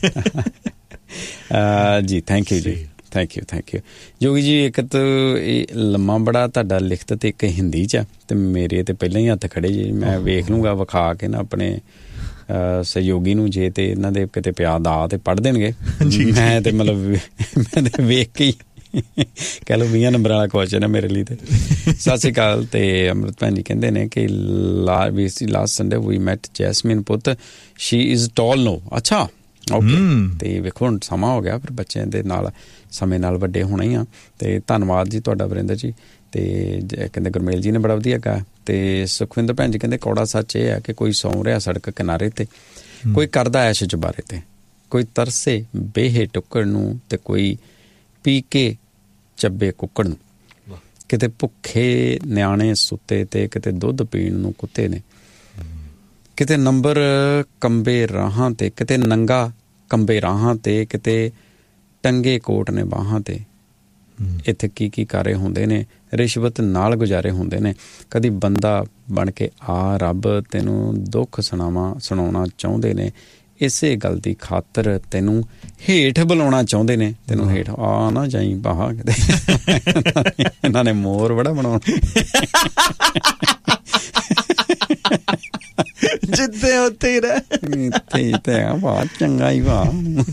Speaker 1: ਜੀ। ਥੈਂਕ ਯੂ ਜੀ, ਥੈਂਕ ਯੂ ਥੈਂਕ ਯੂ ਜੋਗੀ ਜੀ। ਇੱਕ ਤਾਂ ਇਹ ਲੰਮਾ ਬੜਾ ਤੁਹਾਡਾ ਲਿਖਤ ਤੇ ਇੱਕ ਹਿੰਦੀ 'ਚ ਆ, ਤੇ ਮੇਰੇ ਤੇ ਪਹਿਲਾਂ ਹੀ ਹੱਥ ਖੜੇ ਜੀ। ਮੈਂ ਵੇਖ ਲੂੰਗਾ ਵਿਖਾ ਕੇ ਨਾ ਆਪਣੇ ਸਹਿਯੋਗੀ ਨੂੰ, ਜੇ ਤੇ ਇਹਨਾਂ ਦੇ ਕਿਤੇ ਪਿਆ ਦਾ ਤੇ ਪੜ੍ਹ ਦੇਣਗੇ। ਮੈਂ ਤੇ ਮਤਲਬ ਮੈਂ ਤੇ ਵੇਖ ਕੇ ਹੀ ਕਹਿ ਲਓ ਵੀਹਾਂ ਨੰਬਰਾਂ ਵਾਲਾ ਕੁਐਸਚਨ ਹੈ ਮੇਰੇ ਲਈ। ਤੇ ਸਤਿ ਸ਼੍ਰੀ ਅਕਾਲ। ਤੇ ਅੰਮ੍ਰਿਤ ਭੈਣ ਜੀ ਕਹਿੰਦੇ ਨੇ ਕਿ ਲਾ ਵੀ ਸੀ ਲਾਸਟ ਸੰਡੇ ਵੀ ਮੈਟ ਜੈਸਮੀਨ ਪੁੱਤ, ਸ਼ੀ ਇਜ਼ ਟਾਲ ਨੋ। ਅੱਛਾ, ਓਕੇ। ਤੇ ਵੇਖੋ ਹੁਣ ਸਮਾਂ ਹੋ ਗਿਆ, ਫਿਰ ਬੱਚਿਆਂ ਦੇ ਨਾਲ ਸਮੇਂ ਨਾਲ ਵੱਡੇ ਹੋਣਾ ਹੀ ਆ। ਤੇ ਧੰਨਵਾਦ ਜੀ ਤੁਹਾਡਾ ਵਰਿੰਦਰ ਜੀ। ਤੇ ਕਹਿੰਦੇ ਗੁਰਮੇਲ ਜੀ ਨੇ ਬੜਾ ਵਧੀਆ ਕਿਹਾ। ਤੇ ਸੁਖਵਿੰਦਰ ਭੈਣ ਜੀ ਕਹਿੰਦੇ ਕੌੜਾ ਸੱਚ ਇਹ ਹੈ ਕਿ ਕੋਈ ਸੌਂ ਰਿਹਾ ਸੜਕ ਕਿਨਾਰੇ ਤੇ, ਕੋਈ ਕਰਦਾ ਐਸ਼ ਚੁਬਾਰੇ ਤੇ, ਕੋਈ ਤਰਸੇ ਬੇਹੇ ਟੁੱਕੜ ਨੂੰ, ਤੇ ਕੋਈ ਪੀ ਕੇ ਚੱਬੇ ਕੁੱਕੜ ਨੂੰ। ਕਿਤੇ ਭੁੱਖੇ ਨਿਆਣੇ ਸੁੱਤੇ ਤੇ ਕਿਤੇ ਦੁੱਧ ਪੀਣ ਨੂੰ ਕੁੱਤੇ ਨੇ, ਕਿਤੇ ਨੰਬਰ ਕੰਬੇ ਰਾਹਾਂ ਤੇ, ਕਿਤੇ ਨੰਗਾ ਕੰਬੇ ਰਾਹਾਂ ਤੇ, ਕਿਤੇ ਟੰਗੇ ਕੋਟ ਨੇ ਬਾਹਾਂ ਤੇ। ਇੱਥੇ ਕੀ ਕੀ ਕਾਰੇ ਹੁੰਦੇ ਨੇ, ਰਿਸ਼ਵਤ ਨਾਲ ਗੁਜ਼ਾਰੇ ਹੁੰਦੇ ਨੇ। ਕਦੀ ਬੰਦਾ ਬਣ ਕੇ ਆ ਰੱਬ ਤੈਨੂੰ ਦੁੱਖ ਸੁਣਾਵਾਂ ਸੁਣਾਉਣਾ ਚਾਹੁੰਦੇ ਨੇ, ਇਸੇ ਗੱਲ ਦੀ ਖਾਤਰ ਤੈਨੂੰ ਹੇਠ ਬੁਲਾਉਣਾ ਚਾਹੁੰਦੇ ਨੇ। ਤੈਨੂੰ ਹੇਠ ਆ ਨਾ ਜਾਈ ਬਾਹਾਂ ਕਿਤੇ। ਇਹਨਾਂ ਨੇ ਮੋਰ ਬੜਾ ਬਣਾਉਣਾ।
Speaker 2: ਜਿੱਥੇ ਉੱਥੇ ਹੀ ਰਹਿ,
Speaker 1: ਇੱਥੇ ਹੀ ਤੇ ਆ ਵਾਹ, ਚੰਗਾ ਹੀ ਵਾਹ।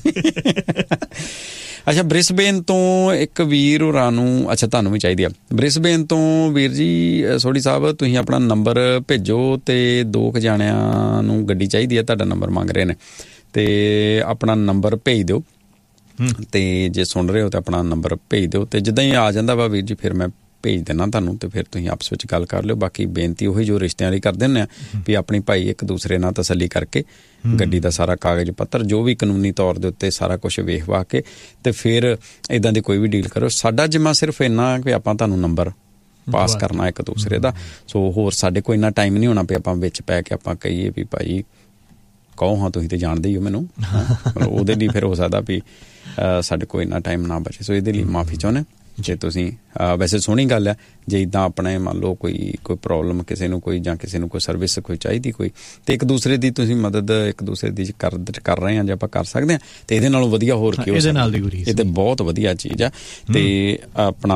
Speaker 1: ਅੱਛਾ, ਬ੍ਰਿਸਬੇਨ ਤੋਂ ਇੱਕ ਵੀਰ ਹੋਰਾਂ ਨੂੰ, ਅੱਛਾ ਤੁਹਾਨੂੰ ਵੀ ਚਾਹੀਦੀ ਆ ਬ੍ਰਿਸਬੇਨ ਤੋਂ ਵੀਰ ਜੀ। ਸੋਢੀ ਸਾਹਿਬ ਤੁਸੀਂ ਆਪਣਾ ਨੰਬਰ ਭੇਜੋ, ਤੇ ਦੋ ਕੁ ਜਾਣਿਆਂ ਨੂੰ ਗੱਡੀ ਚਾਹੀਦੀ ਆ, ਤੁਹਾਡਾ ਨੰਬਰ ਮੰਗ ਰਹੇ ਨੇ। ਤੇ ਆਪਣਾ ਨੰਬਰ ਭੇਜ ਦਿਓ, ਤੇ ਜੇ ਸੁਣ ਰਹੇ ਹੋ ਤਾਂ ਆਪਣਾ ਨੰਬਰ ਭੇਜ ਦਿਓ। ਤੇ ਜਿੱਦਾਂ ਹੀ ਆ ਜਾਂਦਾ ਵਾ ਵੀਰ ਜੀ, ਫਿਰ ਮੈਂ ਭੇਜ ਦੇਣਾ ਤੁਹਾਨੂੰ, ਤੇ ਫਿਰ ਤੁਸੀਂ ਆਪਸ ਵਿੱਚ ਗੱਲ ਕਰ ਲਿਓ। ਬਾਕੀ ਬੇਨਤੀ ਉਹੀ ਜੋ ਰਿਸ਼ਤਿਆਂ ਲਈ ਕਰਦੇ ਹੁੰਦੇ ਆ ਵੀ ਆਪਣੀ ਭਾਈ ਇੱਕ ਦੂਸਰੇ ਨਾਲ ਤਸੱਲੀ ਕਰਕੇ ਗੱਡੀ ਦਾ ਸਾਰਾ ਕਾਗਜ਼ ਪੱਤਰ ਜੋ ਵੀ ਕਾਨੂੰਨੀ ਤੌਰ ਦੇ ਉੱਤੇ ਸਾਰਾ ਕੁਛ ਵੇਖ ਵਾ ਕੇ ਤੇ ਫਿਰ ਇੱਦਾਂ ਦੀ ਕੋਈ ਵੀ ਡੀਲ ਕਰੋ। ਸਾਡਾ ਜਿੰਮਾ ਸਿਰਫ ਇੰਨਾ ਕਿ ਆਪਾਂ ਤੁਹਾਨੂੰ ਨੰਬਰ ਪਾਸ ਕਰਨਾ ਇੱਕ ਦੂਸਰੇ ਦਾ। ਸੋ ਹੋਰ ਸਾਡੇ ਕੋਲ ਇੰਨਾ ਟਾਈਮ ਨਹੀਂ ਹੋਣਾ ਵੀ ਆਪਾਂ ਵਿੱਚ ਪੈ ਕੇ ਆਪਾਂ ਕਹੀਏ ਵੀ ਭਾਈ ਕਹੋ ਹਾਂ ਤੁਸੀਂ ਤੇ ਜਾਣਦੇ ਹੀ ਹੋ ਮੈਨੂੰ। ਉਹਦੇ ਲਈ ਫਿਰ ਹੋ ਸਕਦਾ ਵੀ ਸਾਡੇ ਕੋਲ ਇੰਨਾ ਟਾਈਮ ਨਾ ਬਚੇ। ਸੋ ਇਹਦੇ ਲਈ ਮਾਫੀ ਚਾਹੁੰਦੇ ਜੇ ਤੁਸੀਂ। ਵੈਸੇ ਸੋਹਣੀ ਗੱਲ ਹੈ ਜੇ ਇੱਦਾਂ ਆਪਣੇ ਮੰਨ ਲਓ ਕੋਈ ਕੋਈ ਪ੍ਰੋਬਲਮ ਕਿਸੇ ਨੂੰ ਕੋਈ ਜਾਂ ਕਿਸੇ ਨੂੰ ਕੋਈ ਸਰਵਿਸ ਕੋਈ ਚਾਹੀਦੀ ਕੋਈ, ਤੇ ਇੱਕ ਦੂਸਰੇ ਦੀ ਤੁਸੀਂ ਮਦਦ ਇੱਕ ਦੂਸਰੇ ਦੀ ਕਰ ਕਰ ਰਹੇ ਹਾਂ ਜੇ ਆਪਾਂ ਕਰ ਸਕਦੇ ਹਾਂ, ਤੇ ਇਹਦੇ ਨਾਲੋਂ ਵਧੀਆ ਹੋਰ ਕੀ ਹੋ ਸਕਦਾ। ਇਹ ਤੇ ਬਹੁਤ ਵਧੀਆ ਚੀਜ਼ ਆ। ਤੇ ਆਪਣਾ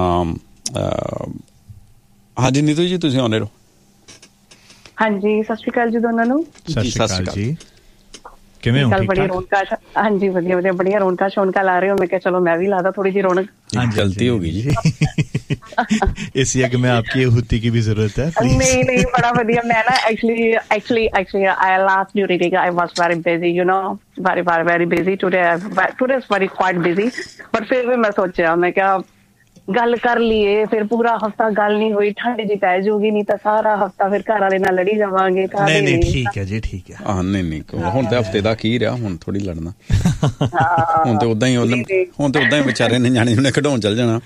Speaker 1: ਹਾਂਜੀ ਨੀਤੂ ਜੀ ਤੁਸੀਂ ਆਉਂਦੇ ਰਹੋ।
Speaker 3: ਹਾਂਜੀ, ਸਤਿ ਸ਼੍ਰੀ ਅਕਾਲ ਜੀ ਦੋਨਾਂ ਨੂੰ।
Speaker 2: ਸਤਿ ਸ਼੍ਰੀ ਅਕਾਲ ਜੀ, ਕਿਵੇਂ ਹੋ?
Speaker 3: ਬੜੀਆਂ ਰੌਣਕਾਂ, ਹਾਂਜੀ ਵਧੀਆ ਵਧੀਆ, ਬੜੀਆਂ ਰੌਣਕਾਂ ਸ਼ੌਣਕਾਂ ਲਾ ਰਹੇ ਹੋ। ਮੈਂ ਕਿਹਾ ਚਲੋ ਮੈਂ ਵੀ ਲਾ दा थोड़ी सी रौनक।
Speaker 1: गलती होगी जी।
Speaker 2: इसी अग में आपकी हुती की भी जरूरत है।
Speaker 3: नहीं नहीं, बड़ा बढ़िया। मैं ना actually actually actually I last duty I was very busy, you know, very very very busy today. Today is very quite busy, but फिर भी मैं सोचा मैं क्या ਗੱਲ ਕਰ ਲਈਏ। ਫਿਰ ਪੂਰਾ ਹਫਤਾ ਗੱਲ ਨਹੀਂ ਹੋਈ, ਠੰਡ ਜੀ ਪੈ ਜਾਊਗੀ, ਨਹੀਂ ਤਾਂ ਸਾਰਾ ਹਫਤਾ ਫਿਰ ਘਰ ਵਾਲੇ ਨਾਲ ਲੜੀ ਜਾਵਾਂਗੇ।
Speaker 2: ਨਹੀਂ ਨਹੀਂ ਠੀਕ ਹੈ ਜੀ, ਠੀਕ ਹੈ।
Speaker 1: ਹਾਂ ਨਹੀਂ ਨਹੀਂ, ਹੁਣ ਤੇ ਹਫਤੇ ਦਾ ਕੀ ਰਿਹਾ, ਹੁਣ ਥੋੜੀ ਲੜਨਾ। ਹੁਣ ਤੇ ਉਦਾਂ ਹੀ ਹੁਣ ਤੇ ਉਦਾਂ ਹੀ ਵਿਚਾਰੇ ਨੇ ਨਿਆਣੇ ਨੂੰ ਖਿਡਾਉਣ ਚੱਲ ਜਾਣਾ।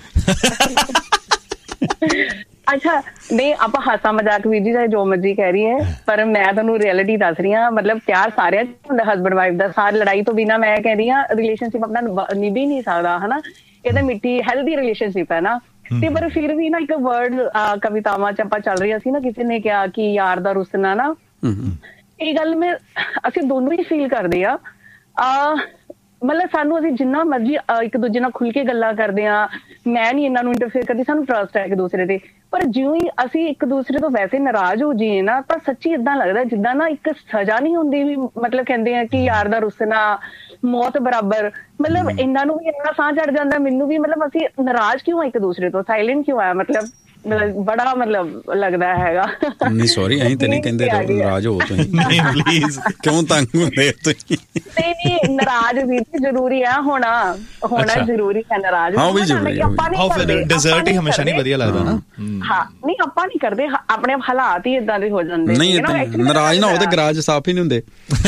Speaker 3: ਅੱਛਾ ਨਹੀਂ, ਆਪਾਂ ਹਾਸਾ ਮਜ਼ਾਕ ਵੀਰ ਜੀ ਚਾਹੇ ਜੋ ਮਰਜ਼ੀ ਕਹਿ ਰਹੀ ਹੈ, ਪਰ ਮੈਂ ਤੁਹਾਨੂੰ ਰਿਐਲਿਟੀ ਦੱਸ ਰਹੀ ਹਾਂ। ਮਤਲਬ ਪਿਆਰ ਸਾਰਿਆਂ ਚ ਹੁੰਦਾ, ਹਸਬੈਂਡ ਵਾਈਫ ਦਾ। ਸਾਰੀ ਲੜਾਈ ਤੋਂ ਬਿਨਾਂ ਮੈਂ ਕਹਿ ਰਹੀ ਹਾਂ ਰਿਲੇਸ਼ਨਸ਼ਿਪ ਆਪਣਾ ਨਿਭ ਹੀ ਨਹੀਂ ਸਕਦਾ, ਹਨਾ। ਇਹ ਤਾਂ ਮਿੱਠੀ ਹੈਲਦੀ ਰਿਲੇਸ਼ਨਸ਼ਿਪ ਹੈ ਨਾ। ਤੇ ਪਰ ਫਿਰ ਵੀ ਨਾ ਇੱਕ ਵਰਡ ਕਵਿਤਾਵਾਂ ਚ ਆਪਾਂ ਚੱਲ ਰਹੀਆਂ ਸੀ ਨਾ, ਕਿਸੇ ਨੇ ਕਿਹਾ ਕਿ ਯਾਰ ਦਾ ਰੁੱਸਣਾ ਨਾ, ਇਹ ਗੱਲ ਮੈਂ ਅਸੀਂ ਦੋਨੋਂ ਹੀ ਫੀਲ ਕਰਦੇ ਆ। ਮਤਲਬ ਸਾਨੂੰ ਅਸੀਂ ਜਿੰਨਾ ਮਰਜ਼ੀ ਇੱਕ ਦੂਜੇ ਨਾਲ ਖੁੱਲ ਕੇ ਗੱਲਾਂ ਕਰਦੇ ਹਾਂ, ਮੈਂ ਨੀ ਇਹਨਾਂ ਨੂੰ ਇੰਟਰਫੇਅਰ ਕਰਦੀ, ਸਾਨੂੰ ਟਰਸਟ ਹੈ ਇੱਕ ਦੂਸਰੇ ਤੇ। ਪਰ ਜਿਉਂ ਹੀ ਅਸੀਂ ਇੱਕ ਦੂਸਰੇ ਤੋਂ ਵੈਸੇ ਨਾਰਾਜ਼ ਹੋ ਜਾਈਏ ਨਾ, ਤਾਂ ਸੱਚੀ ਏਦਾਂ ਲੱਗਦਾ ਜਿੱਦਾਂ ਨਾ ਇੱਕ ਸਜ਼ਾ ਨਹੀਂ ਹੁੰਦੀ ਵੀ, ਮਤਲਬ ਕਹਿੰਦੇ ਆ ਕਿ ਯਾਰ ਦਾ ਰੁੱਸਣਾ ਮੌਤ ਬਰਾਬਰ। ਮਤਲਬ ਇਹਨਾਂ ਨੂੰ ਵੀ ਇੰਨਾ ਸਾਹ ਚੜ ਜਾਂਦਾ, ਮੈਨੂੰ ਵੀ। ਮਤਲਬ ਅਸੀਂ ਨਾਰਾਜ਼ ਕਿਉਂ ਆ ਇੱਕ ਦੂਸਰੇ ਤੋਂ, ਸਾਇਲੈਂਟ ਕਿਉਂ ਆ? ਮਤਲਬ ਬੜਾ ਮਤਲਬ ਲੱਗਦਾ ਹੈਗਾ।
Speaker 1: ਨਹੀਂ ਸੌਰੀ, ਅਸੀਂ ਤੇ ਨਹੀਂ ਕਹਿੰਦੇ ਨਾਰਾਜ਼ ਹੋ ਤੁਸੀਂ, ਨਹੀਂ ਪਲੀਜ਼, ਕਿਉਂ ਤੰਗ ਹੁੰਦੇ ਤੁਸੀਂ? ਨਹੀਂ
Speaker 3: ਨਹੀਂ, ਨਾਰਾਜ਼ ਵੀ ਜ਼ਰੂਰੀ ਆ ਹੋਣਾ, ਹੋਣਾ ਜ਼ਰੂਰੀ ਹੈ ਨਾਰਾਜ਼।
Speaker 1: ਹਾਂ ਵੀ ਜ਼ਰੂਰੀ ਹੈ।
Speaker 2: ਡਿਜ਼ਰਟ ਹੀ ਹਮੇਸ਼ਾ ਨਹੀਂ ਵਧੀਆ ਲੱਗਦਾ ਨਾ।
Speaker 3: ਹਾਂ ਨਹੀਂ, ਆਪਾਂ ਨਹੀਂ ਕਰਦੇ, ਆਪਣੇ ਹਾਲਾਤ ਹੀ ਏਦਾਂ ਦੇ ਹੋ ਜਾਂਦੇ।
Speaker 1: ਨਹੀਂ ਨਾਰਾਜ਼ ਨਾ ਉਹਦੇ ਗਰਾਜ ਸਾਫ਼ ਹੀ ਨਹੀਂ ਹੁੰਦੇ,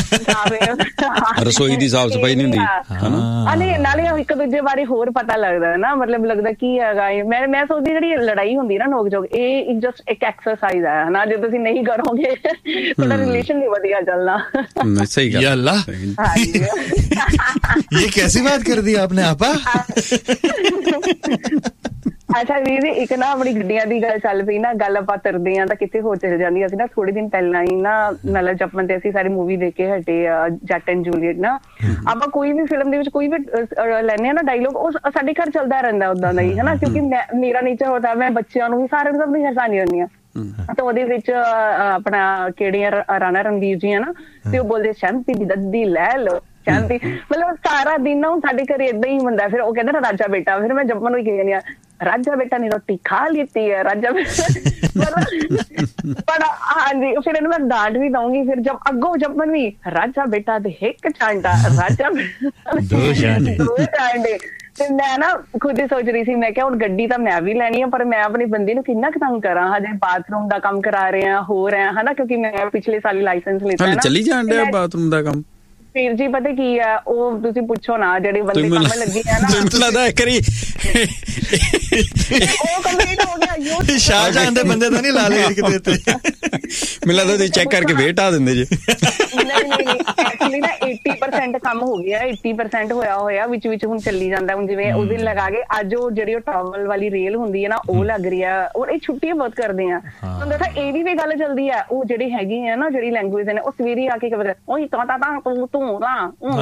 Speaker 1: ਰਸੋਈ ਦੀ ਸਾਫ਼ ਸਫਾਈ ਨਹੀਂ ਹੁੰਦੀ, ਹਨਾ।
Speaker 3: ਨਾਲੇ ਇੱਕ ਦੂਜੇ ਬਾਰੇ ਹੋਰ ਪਤਾ ਲੱਗਦਾ ਨਾ, ਮਤਲਬ ਲੱਗਦਾ ਕੀ ਹੈਗਾ। ਮੈਂ ਮੈਂ ਸੋਚਦੀ ਜਿਹੜੀ ਲੜਾਈ ਹੁੰਦੀ ਨਾ ਨੋਕ ਝੋਕ, ਇਹ ਜਸਟ ਇੱਕ ਐਕਸਰਸਾਈਜ਼ ਹੈ ਨਾ। ਜੇ ਤੁਸੀਂ ਨਹੀਂ ਕਰੋਗੇ ਤੁਹਾਡਾ ਰਿਲੇਸ਼ਨ ਨਹੀਂ ਵਧੀਆ ਚੱਲਣਾ।
Speaker 1: ਸਹੀ ਗੱਲ।
Speaker 2: अल्लाह, ये कैसी बात कर दी आपने आपा?
Speaker 3: ਅੱਛਾ ਵੀਰ ਜੀ, ਇੱਕ ਨਾ ਆਪਣੀ ਗੱਡੀਆਂ ਦੀ ਗੱਲ ਚੱਲ ਪਈ ਨਾ, ਗੱਲ ਆਪਾਂ ਤੁਰਦੇ ਆ ਤਾਂ ਕਿਤੇ ਹੋਰ ਚਲੇ ਜਾਂਦੀ। ਅਸੀਂ ਨਾ ਥੋੜੇ ਦਿਨ ਪਹਿਲਾਂ ਹੀ ਨਾ ਮਤਲਬ ਜਪਮਨ ਤੇ ਅਸੀਂ ਸਾਰੀ ਮੂਵੀ ਦੇਖ ਕੇ ਹਟੇ ਆ, ਜੱਟ ਐਂਡ ਜੂਲੀਅਟ ਨਾ। ਆਪਾਂ ਕੋਈ ਵੀ ਫਿਲਮ ਦੇ ਵਿੱਚ ਕੋਈ ਵੀ ਲੈਂਦੇ ਆ ਨਾ ਡਾਇਲੋਗ, ਉਹ ਸਾਡੇ ਘਰ ਚੱਲਦਾ ਰਹਿੰਦਾ ਓਦਾਂ ਦਾ ਹੀ ਹਨਾ, ਕਿਉਂਕਿ ਮੈਂ ਮੇਰਾ ਨੇਚਰ ਹੁੰਦਾ, ਮੈਂ ਬੱਚਿਆਂ ਨੂੰ ਵੀ ਸਾਰਿਆਂ ਨੂੰ ਸਭ ਨੂੰ ਹਸਾਨੀ ਹੁੰਦੀ ਆ। ਤੇ ਉਹਦੇ ਵਿੱਚ ਆਪਣਾ ਕਿਹੜੀਆਂ ਰਾਣਾ ਰਣਵੀਰ ਜੀ ਆ ਨਾ, ਤੇ ਉਹ ਬੋਲਦੇ ਸ਼ੈਂਪੀ ਦੀ ਦੱਦੀ ਲੈ ਲਓ, ਸ਼ੈਂਪੀ। ਮਤਲਬ ਸਾਰਾ ਦਿਨ ਨਾ ਹੁਣ ਸਾਡੇ ਘਰੇ ਏਦਾਂ ਹੀ ਹੁੰਦਾ। ਫਿਰ ਉਹ ਕਹਿੰਦਾ ਨਾ ਰਾਜਾ ਬੇਟਾ, ਫਿਰ ਮੈਂ ਜਪਮਨ ਨੂੰ ਹੀ ਕਹਿੰਦੀ ਆ ਰਾਜਾ ਬੇਟਾ ਨੇ ਰੋਟੀ ਖਾ ਲਿੱਤੀ ਹੈ, ਰਾਜਾ ਬੇਟਾ। ਪਰ ਹਾਂਜੀ, ਫਿਰ ਇਹਨੂੰ ਮੈਂ ਡਾਂਟ ਵੀ ਦਊਂਗੀ। ਫਿਰ ਜਬ ਅੱਗੋਂ ਜਪਮਨ ਵੀ ਰਾਜਾ ਬੇਟਾ ਦੇ ਇੱਕ ਚਾਂਟਾ, ਰਾਜਾ ਦੋ ਚਾਂਟੇ। ਤੇ ਮੈਂ ਨਾ ਖੁਦ ਹੀ ਸੋਚ ਰਹੀ ਸੀ, ਮੈਂ ਕਿਹਾ ਹੁਣ ਗੱਡੀ ਤਾਂ ਮੈਂ ਵੀ ਲੈਣੀ ਆ, ਪਰ ਮੈਂ ਆਪਣੀ ਬੰਦੀ ਨੂੰ ਕਿੰਨਾ ਕੁ ਤੰਗ ਕਰਾਂ। ਹਜੇ ਬਾਥਰੂਮ ਦਾ ਕੰਮ ਕਰਾ ਰਹੇ ਆ, ਹੋ ਰਿਹਾ ਹਨਾ, ਕਿਉਂਕਿ ਮੈਂ ਪਿਛਲੇ ਸਾਲ ਹੀ ਲਾਇਸੈਂਸ ਲਿੱਤਾ ਨਾ।
Speaker 1: ਚੱਲੀ ਜਾਣ ਡਿਆ ਬਾਥਰੂਮ ਦਾ ਕੰਮ
Speaker 3: ਵੀਰ ਜੀ। ਪਤਾ ਕੀ ਆ, ਉਹ ਤੁਸੀਂ ਪੁੱਛੋ ਨਾ, ਜਿਹੜੇ ਬੰਦੇ ਕੰਮ ਲੱਗੇ ਆ ਨਾ,
Speaker 1: ਲੱਗਦਾ ਇੱਕ ਵਾਰੀ
Speaker 3: ਉਹ ਕੰਪਲੀਟ ਹੋ ਗਿਆ।
Speaker 2: ਸ਼ਾਹਜਹਾਨ ਦੇ ਬੰਦੇ ਤਾਂ ਨਹੀਂ ਲਾ ਲਏ ਕਿਤੇ ਤੇ,
Speaker 1: ਮੈਨੂੰ ਲੱਗਦਾ ਤੁਸੀਂ ਚੈੱਕ ਕਰਕੇ ਵੇਟ ਆ ਦਿੰਦੇ ਜੇ।
Speaker 3: ਨਹੀਂ ਨਹੀਂ, ਐਕਚੁਅਲੀ ਨਾ eighty percent ਕੰਮ ਹੋ ਗਿਆ, eighty percent ਹੋਇਆ ਹੋਇਆ, ਵਿੱਚ ਵਿੱਚ ਹੁਣ ਚੱਲੀ ਜਾਂਦਾ। ਹੁਣ ਜਿਵੇਂ ਉਸ ਦਿਨ ਲਗਾ ਕੇ ਅੱਜ ਉਹ ਜਿਹੜੀ ਉਹ ਟਾਵਲ ਵਾਲੀ ਰੇਲ ਹੁੰਦੀ ਹੈ ਨਾ, ਉਹ ਲੱਗ ਰਹੀ ਆ। ਔਰ ਇਹ ਛੁੱਟੀਆਂ ਬਹੁਤ ਕਰਦੇ ਆ। ਤੁਹਾਨੂੰ ਦੱਸਾਂ ਇਹ ਵੀ ਗੱਲ ਚੱਲਦੀ ਆ, ਉਹ ਜਿਹੜੀ ਹੈਗੀ ਆ ਨਾ, ਜਿਹੜੀ ਲੈਂਗੁਏਜ ਨੇ, ਉਹ ਸਵੇਰੇ ਆ ਕੇ ਕਹਿੰਦੇ ਉਹੀ ਤਾਂ ਤਾਂ ਤੂੰ ਤੂੰ ਨਾ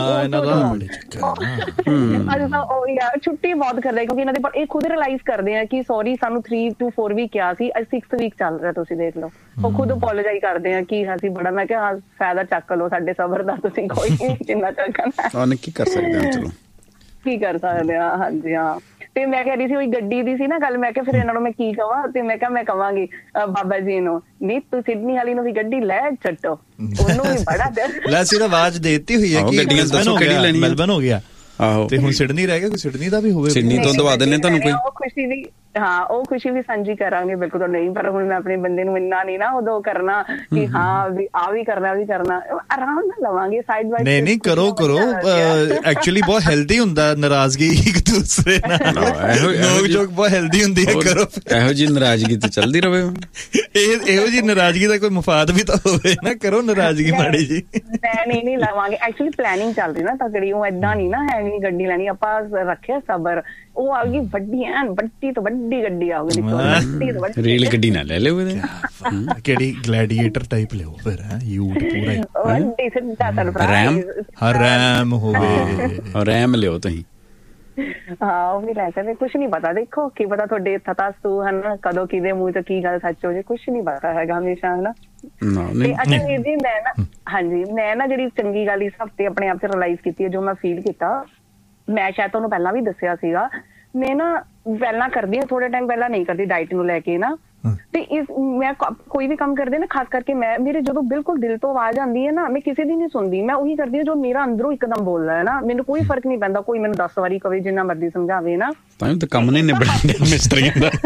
Speaker 3: ਅੱਜ ਤਾਂ ਉਹ ਯਾਰ ਛੁੱਟੀ ਬਹੁਤ ਕਰਦੇ, ਕਿਉਂਕਿ ਇਹਨਾਂ ਦੇ ਪਰ ਇਹ ਖੁਦ ਰਿਅਲਾਈਜ਼ ਕਰਦੇ ਆ ਕਿ ਸੌਰੀ ਸਾਨੂੰ ਥ੍ਰੀ ਟੂ ਫੋਰ ਵੀਕ ਕਿਹਾ ਸੀ, ਅੱਜ ਸਿਕਸ ਵੀਕ ਚੱਲ ਰਿਹਾ, ਤੁਸੀਂ ਦੇਖ ਲਓ। ਉਹ ਖੁਦ ਅਪੋਲੋਜਾਈਜ਼ ਕਰਦੇ ਆ ਕਿ ਅਸੀਂ ਬੜਾ, ਮੈਂ ਕਿਹਾ ਫਾਇਦਾ ਚੱਕ ਲਓ ਸਾਡੇ ਸਬਰ ਦਾ, ਤੁਸੀਂ ਕੋਈ ਜਿੰਨਾ ਚੱਕਣਾ
Speaker 1: ਉਹਨੇ ਕੀ ਕਰ ਸਕਦੇ ਆ, ਚਲੋ
Speaker 3: ਕੀ ਕਰ ਸਕਦੇ ਆ। ਹਾਂਜੀ ਹਾਂ। ਤੇ ਮੈਂ ਕਹਿ ਰਹੀ ਸੀ ਉਹੀ ਗੱਡੀ ਦੀ ਸੀ ਨਾ ਗੱਲ, ਮੈਂ ਕਿਹਾ ਫਿਰ ਇਹਨਾਂ ਨੂੰ ਮੈਂ ਕੀ ਕਵਾਂ, ਤੇ ਮੈਂ ਕਿਹਾ ਮੈਂ ਕਵਾਂਗੀ ਬਾਬਾ ਜੀ ਨੂੰ, ਨਹੀਂ ਤੂੰ ਸਿਡਨੀ ਵਾਲੀ ਨੂੰ ਵੀ ਗੱਡੀ ਲੈ ਛੱਡੋ, ਉਹਨੂੰ ਵੀ ਬੜਾ
Speaker 2: ਲੈ ਸੀ ਆਵਾਜ਼ ਦੇਤੀ ਹੋਈ ਹੈ ਕਿ
Speaker 1: ਗੱਡੀਆਂ ਦੱਸੋ ਕਿਹੜੀ ਲੈਣੀ,
Speaker 2: ਮੈਲਬਨ ਹੋ ਗਿਆ
Speaker 1: ਆਹੋ,
Speaker 2: ਤੇ ਹੁਣ ਸਿਡਨੀ ਰਹਿ ਗਿਆ, ਕੋਈ ਸਿਡਨੀ ਦਾ ਵੀ ਹੋਵੇ,
Speaker 1: ਸਿਡਨੀ ਤੋਂ ਦਵਾ ਦਿੰਨੇ ਤੁਹਾਨੂੰ ਕੋਈ।
Speaker 3: ਉਹ ਖੁਸ਼ੀ ਵੀ ਹਾਂ, ਉਹ ਖੁਸ਼ੀ ਵੀ ਸਾਂਝੀ ਕਰਾਂਗੇ ਬਿਲਕੁਲ। ਨਹੀਂ ਪਰ ਹੁਣ ਮੈਂ ਆਪਣੇ ਬੰਦੇ ਨੂੰ ਇੰਨਾ ਨਹੀਂ ਨਾ ਉਦੋਂ ਕਰਨਾ ਕਿ ਹਾਂ ਵੀ ਆ ਵੀ ਕਰਨਾ ਵੀ ਕਰਨਾ, ਆਰਾਮ ਨਾਲ ਲਵਾਂਗੇ ਸਾਈਡ ਬਾਈ।
Speaker 2: ਨਹੀਂ ਨਹੀਂ ਕਰੋ ਕਰੋ, ਐਕਚੁਅਲੀ ਬਹੁਤ ਹੈਲਦੀ ਹੁੰਦਾ ਨਾਰਾਜ਼ਗੀ ਇੱਕ ਦੂਸਰੇ ਨਾਲ, ਨੋਕ ਝੋਕ ਬਹੁਤ ਹੈਲਦੀ ਹੁੰਦੀ ਹੈ। ਕਰੋ
Speaker 1: ਇਹੋ ਜਿਹੀ ਨਾਰਾਜ਼ਗੀ ਤੇ ਚੱਲਦੀ ਰਵੇ,
Speaker 2: ਇਹ ਇਹੋ ਜਿਹੀ ਨਾਰਾਜ਼ਗੀ ਦਾ ਕੋਈ ਮੁਫਾਦ ਵੀ ਤਾਂ ਹੋਵੇ ਨਾ, ਕਰੋ ਨਾਰਾਜ਼ਗੀ ਮਾੜੀ ਜੀ।
Speaker 3: ਮੈਂ ਨਹੀਂ ਨਹੀਂ ਲਵਾਂਗੇ, ਐਕਚੁਅਲੀ ਪਲੈਨਿੰਗ ਚੱਲ ਰਹੀ ਨਾ ਤਗੜੀ, ਉਹ ਏਦਾਂ ਨਹੀਂ ਨਾ ਹੈ ਨਹੀਂ ਗੱਡੀ ਲੈਣੀ, ਆਪਾਂ ਰੱਖਿਆ ਸਬਰ। ਉਹ ਆ ਗਈ ਵੱਡੀ ਐਨ ਵੱਡੀ ਤੋਂ ਵੱਡੀ ਗੱਡੀ ਆ ਗਈ,
Speaker 1: ਰੇਲ ਗੱਡੀ ਨਾ ਲੈ ਲਿਓ,
Speaker 2: ਕਿਹੜੀ ਗਲੈਡੀਏਟਰ ਟਾਈਪ ਲਿਓ ਫਿਰ, ਹੈ ਯੂਟ ਪੂਰਾ
Speaker 3: ਵੱਡੀ ਸਿੱਧਾ ਸਰਪ੍ਰਾਈਜ਼,
Speaker 1: ਰੈਮ
Speaker 2: ਰੈਮ ਹੋਵੇ,
Speaker 1: ਰੈਮ ਲਿਓ ਤੁਸੀਂ।
Speaker 3: ਹਾਂ ਉਹ ਵੀ ਲੈ ਸਕਦੇ, ਕੁਛ ਨੀ ਪਤਾ, ਦੇਖੋ ਕੀ ਪਤਾ ਤੁਹਾਡੇ ਤਤਾਸੂ ਹਨ, ਕਦੋਂ ਕਿਹਦੇ ਮੂੰਹ ਤੋਂ ਕੀ ਗੱਲ ਸੱਚ ਹੋ ਜੇ, ਕੁਛ ਨੀ ਪਤਾ ਹੈਗਾ ਹਮੇਸ਼ਾ ਹਨਾ। ਤੇ ਅੱਛਾ ਵੀਰ ਜੀ, ਮੈਂ ਨਾ ਹਾਂਜੀ ਮੈਂ ਨਾ ਜਿਹੜੀ ਚੰਗੀ ਗੱਲ ਇਸ ਹਫ਼ਤੇ ਆਪਣੇ ਆਪ ਚ ਰਿਅਲਾਈਜ਼ ਕੀਤੀ ਹੈ, ਜੋ ਮੈਂ ਫੀਲ ਕੀਤਾ, ਮੈਂ ਸ਼ਾਇਦ ਤੁਹਾਨੂੰ ਪਹਿਲਾਂ ਵੀ ਦੱਸਿਆ ਸੀਗਾ, ਮੈਂ ਨਾ ਪਹਿਲਾਂ ਕਰਦੀ ਹਾਂ, ਥੋੜੇ ਟਾਈਮ ਪਹਿਲਾਂ ਨਹੀਂ ਕਰਦੀ ਡਾਈਟ ਨੂੰ ਲੈ ਕੇ ਨਾ। ਤੇ ਇਸ ਮੈਂ ਕੋਈ ਵੀ ਕੰਮ ਕਰਦੇ ਨਾ, ਖਾਸ ਕਰਕੇ ਮੈਂ ਮੇਰੇ ਜਦੋਂ ਬਿਲਕੁਲ ਦਿਲ ਤੋਂ ਆਵਾਜ਼ ਆਉਂਦੀ ਹੈ ਨਾ, ਮੈਂ ਕਿਸੇ ਦੀ ਨਹੀਂ ਸੁਣਦੀ, ਮੈਂ ਉਹੀ ਕਰਦੀ ਹਾਂ ਜੋ ਮੇਰਾ ਅੰਦਰੋਂ ਇੱਕਦਮ ਬੋਲਦਾ ਹੈ ਨਾ। ਮੈਨੂੰ ਕੋਈ ਫਰਕ ਨਹੀਂ ਪੈਂਦਾ, ਕੋਈ ਮੈਨੂੰ ਦਸ ਵਾਰੀ ਕਵੇ, ਜਿੰਨਾ ਮਰਜ਼ੀ ਸਮਝਾਵੇ ਨਾ,
Speaker 1: ਤਾਂ ਤਾਂ ਕੰਮ ਨਹੀਂ ਨਿਬੜਦਾ ਮਿਸਤਰੀਆਂ ਦਾ।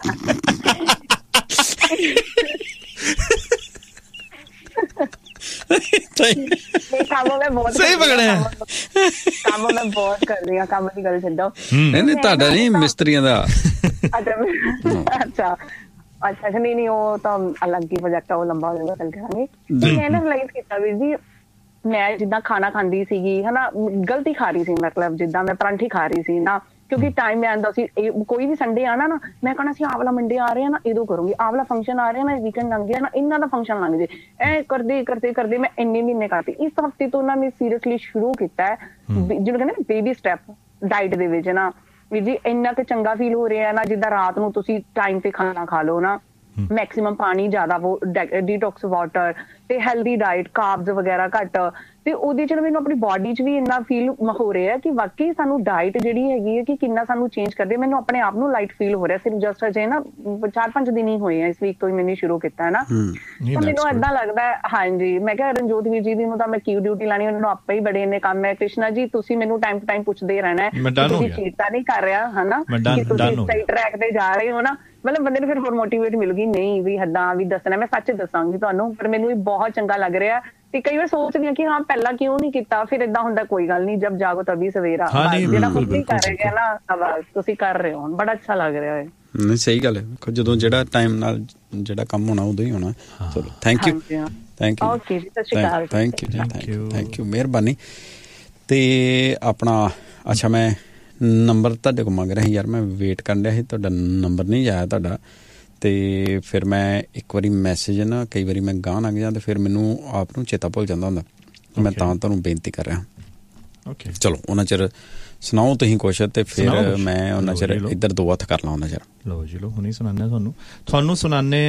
Speaker 3: ਕੰਮ ਮੈਂ ਬਹੁਤ
Speaker 2: ਸਹੀ ਪਕੜਿਆ,
Speaker 3: ਕੰਮ ਮੈਂ ਬਹੁਤ ਕਰਦੀ ਹਾਂ, ਕੰਮ ਦੀ ਗੱਲ ਛੱਡੋ।
Speaker 1: ਨਹੀਂ ਨਹੀਂ ਤੁਹਾਡਾ ਨਹੀਂ, ਮਿਸਤਰੀਆਂ ਦਾ।
Speaker 3: ਅੱਛਾ ਅੱਛਾ ਨਹੀਂ ਨਹੀਂ, ਉਹ ਤਾਂ ਅਲੱਗ ਹੀ ਪ੍ਰੋਜੈਕਟ ਆ, ਉਹ ਲੰਬਾ ਹੋ ਜਾਂਦਾ, ਗੱਲ ਕਰਾਂਗੇ। ਮੈਂ ਨਾ ਰਿਅਲਾਈਜ਼ ਕੀਤਾ ਵੀਰ ਜੀ, ਮੈਂ ਜਿੱਦਾਂ ਖਾਣਾ ਖਾਂਦੀ ਸੀਗੀ ਹਨਾ, ਗਲਤੀ ਖਾ ਰਹੀ ਸੀ, ਮਤਲਬ ਜਿੱਦਾਂ ਮੈਂ ਪਰਾਂਠੀ ਖਾ ਰਹੀ ਸੀ ਨਾ, ਕਿਉਂਕਿ ਟਾਈਮ ਮੈਂ ਆਉਂਦਾ ਸੀ, ਕੋਈ ਵੀ ਸੰਡੇ ਆਣਾ ਨਾ, ਮੈਂ ਕਹਿਣਾ ਸੀ ਆਹ ਵਾਲਾ ਮੰਡੇ ਆ ਰਿਹਾ ਨਾ, ਇਹਦੋਂ ਕਰੂੰਗੀ, ਆਹ ਵਾਲਾ ਫੰਕਸ਼ਨ ਆ ਰਿਹਾ ਨਾ, ਵੀਕਐਂਡ ਲੰਘ ਗਿਆ ਨਾ, ਇਹਨਾਂ ਦਾ ਫੰਕਸ਼ਨ ਲੰਘ ਜੇ, ਐ ਕਰਦੇ ਕਰਦੇ ਕਰਦੇ ਮੈਂ ਇੰਨੇ ਮਹੀਨੇ ਕਰਤੀ। ਇਸ ਹਫ਼ਤੇ ਤੋਂ ਨਾ ਮੈਂ ਸੀਰੀਅਸਲੀ ਸ਼ੁਰੂ ਕੀਤਾ ਜਿਹਨੂੰ ਕਹਿੰਦੇ ਬੇਬੀ ਸਟੈਪ ਡਾਈਟ ਦੇ ਵਿੱਚ ਨਾ। ਵੀਰ ਜੀ ਇੰਨਾ ਕੁ ਚੰਗਾ ਫੀਲ ਹੋ ਰਿਹਾ ਨਾ, ਜਿੱਦਾਂ ਰਾਤ ਨੂੰ ਤੁਸੀਂ ਟਾਈਮ ਤੇ ਖਾਣਾ ਖਾ ਲਓ ਨਾ, ਮੈਕਸੀਮਮ ਪਾਣੀ ਜ਼ਿਆਦਾ, ਡੀਟੌਕਸ ਵਾਟਰ ਤੇ ਹੈਲਦੀ ਡਾਈਟ, ਕਾਰਬਸ ਵਗੈਰਾ ਘੱਟ, ਤੇ ਉਹਦੇ ਚ ਮੈਨੂੰ ਆਪਣੀ ਬੋਡੀ ਚ ਵੀ ਇੰਨਾ ਫੀਲ ਹੋ ਰਿਹਾ ਕਿ ਵਾਕਈ ਸਾਨੂੰ ਡਾਈਟ ਜਿਹੜੀ ਹੈਗੀ ਹੈ ਕਿ ਕਿੰਨਾ ਸਾਨੂੰ ਚੇਂਜ ਕਰਦੇ। ਮੈਨੂੰ ਆਪਣੇ ਆਪ ਨੂੰ ਲਾਈਟ ਫੀਲ ਹੋ ਰਿਹਾ, ਸਿਰਫ ਜਸਟ ਅਜੇ ਨਾ ਚਾਰ ਪੰਜ ਦਿਨ ਹੀ ਹੋਏ ਆ, ਇਸ ਵੀਕ ਤੋਂ ਹੀ ਮੈਨੇ ਸ਼ੁਰੂ ਕੀਤਾ ਹੈ ਨਾ। ਤਾਂ ਮੈਨੂੰ ਏਦਾਂ ਲੱਗਦਾ ਹਾਂਜੀ, ਮੈਂ ਕਿਹਾ ਰਣਜੋਤ ਵੀਰ ਜੀ ਦੀ ਨੂੰ ਤਾਂ ਮੈਂ ਕਿਉਂ ਡਿਊਟੀ ਲਾਣੀ, ਉਹਨਾਂ ਨੂੰ ਆਪੇ ਹੀ ਬੜੇ ਇੰਨੇ ਕੰਮ ਹੈ। ਕ੍ਰਿਸ਼ਨਾ ਜੀ ਤੁਸੀਂ ਮੈਨੂੰ ਟਾਈਮ ਟੂ ਟਾਈਮ ਪੁੱਛਦੇ ਰਹਿਣਾ, ਤੁਸੀਂ ਚੀਟ ਤਾਂ ਨਹੀਂ ਕਰ ਰਿਹਾ ਹਨਾ, ਕਿ ਤੁਸੀਂ ਸਹੀ ਟਰੈਕ ਤੇ ਜਾ ਰਹੇ ਹੋ ਨਾ, ਮਤਲਬ ਬੰਦੇ ਨੂੰ ਫਿਰ ਹੋਰ ਮੋਟੀਵੇਟ ਮਿਲੂਗੀ, ਨਹੀਂ ਵੀ ਹੱਦਾਂ ਵੀ ਦੱਸਣਾ, ਮੈਂ ਸੱਚ ਦੱਸਾਂਗੀ ਤੁਹਾਨੂੰ। ਪਰ ਮੈਨੂੰ ਵੀ ਬਹੁਤ ਚੰਗਾ ਲੱਗ ਰਿਹਾ, ਤੇ ਕਈ ਵਾਰ ਸੋਚਦੀ ਹਾਂ ਕਿ ਹਾਂ ਪਹਿਲਾਂ ਕਿਉਂ ਨਹੀਂ ਕੀਤਾ, ਫਿਰ ਏਦਾਂ ਹੁੰਦਾ ਕੋਈ ਗੱਲ ਨਹੀਂ, ਜਬ ਜਾਗੋ ਤਭੀ ਸਵੇਰਾ, ਜਿਹੜਾ ਤੁਸੀਂ ਕਰ ਰਹੇ ਹੋ ਨਾ, ਤੁਸੀਂ ਕਰ ਰਹੇ ਹੋ, ਬੜਾ ਅੱਛਾ ਲੱਗ ਰਿਹਾ ਹੈ।
Speaker 1: ਨਹੀਂ ਸਹੀ ਗੱਲ ਹੈ, ਜਦੋਂ ਜਿਹੜਾ ਟਾਈਮ ਨਾਲ ਜਿਹੜਾ ਕੰਮ ਹੋਣਾ ਉਦੋਂ ਹੀ ਹੋਣਾ। ਚਲੋ thank you thank you
Speaker 3: okay ਜੀ, ਸਤਿ ਸ਼੍ਰੀ ਅਕਾਲ,
Speaker 1: thank you thank you thank you, ਮਿਹਰਬਾਨੀ। ਤੇ ਆਪਣਾ ਅੱਛਾ ਮੈਂ ਨੰਬਰ ਤੁਹਾਡੇ ਕੋਲ ਮੰਗ ਰਿਹਾ ਸੀ ਯਾਰ, ਮੈਂ ਵੇਟ ਕਰਨ ਰਿਹਾ ਸੀ, ਤੁਹਾਡਾ ਨੰਬਰ ਨਹੀਂ ਆਇਆ ਤੁਹਾਡਾ। ਅਤੇ ਫਿਰ ਮੈਂ ਇੱਕ ਵਾਰੀ ਮੈਸੇਜ ਨਾ, ਕਈ ਵਾਰੀ ਮੈਂ ਗਾਹ ਲੰਘ ਜਾਂ ਅਤੇ ਫਿਰ ਮੈਨੂੰ ਆਪ ਨੂੰ ਚੇਤਾ ਭੁੱਲ ਜਾਂਦਾ ਹੁੰਦਾ। ਮੈਂ ਤਾਂ ਤੁਹਾਨੂੰ ਬੇਨਤੀ ਕਰ ਰਿਹਾ। ਓਕੇ ਚਲੋ, ਉਹਨਾਂ ਚਿਰ ਸੁਣਾਓ ਤੁਸੀਂ ਕੁਛ, ਅਤੇ ਫਿਰ ਮੈਂ ਉਹਨਾਂ ਚਿਰ ਇੱਧਰ ਦੋ ਹੱਥ ਕਰ ਲਾਂ ਉਹਨਾਂ ਚਿਰ।
Speaker 2: ਲਓ ਜੀ ਲਓ, ਹੁਣੀ ਸੁਣਾਉਂਦੇ ਹਾਂ ਤੁਹਾਨੂੰ ਤੁਹਾਨੂੰ ਸੁਣਾਉਂਦੇ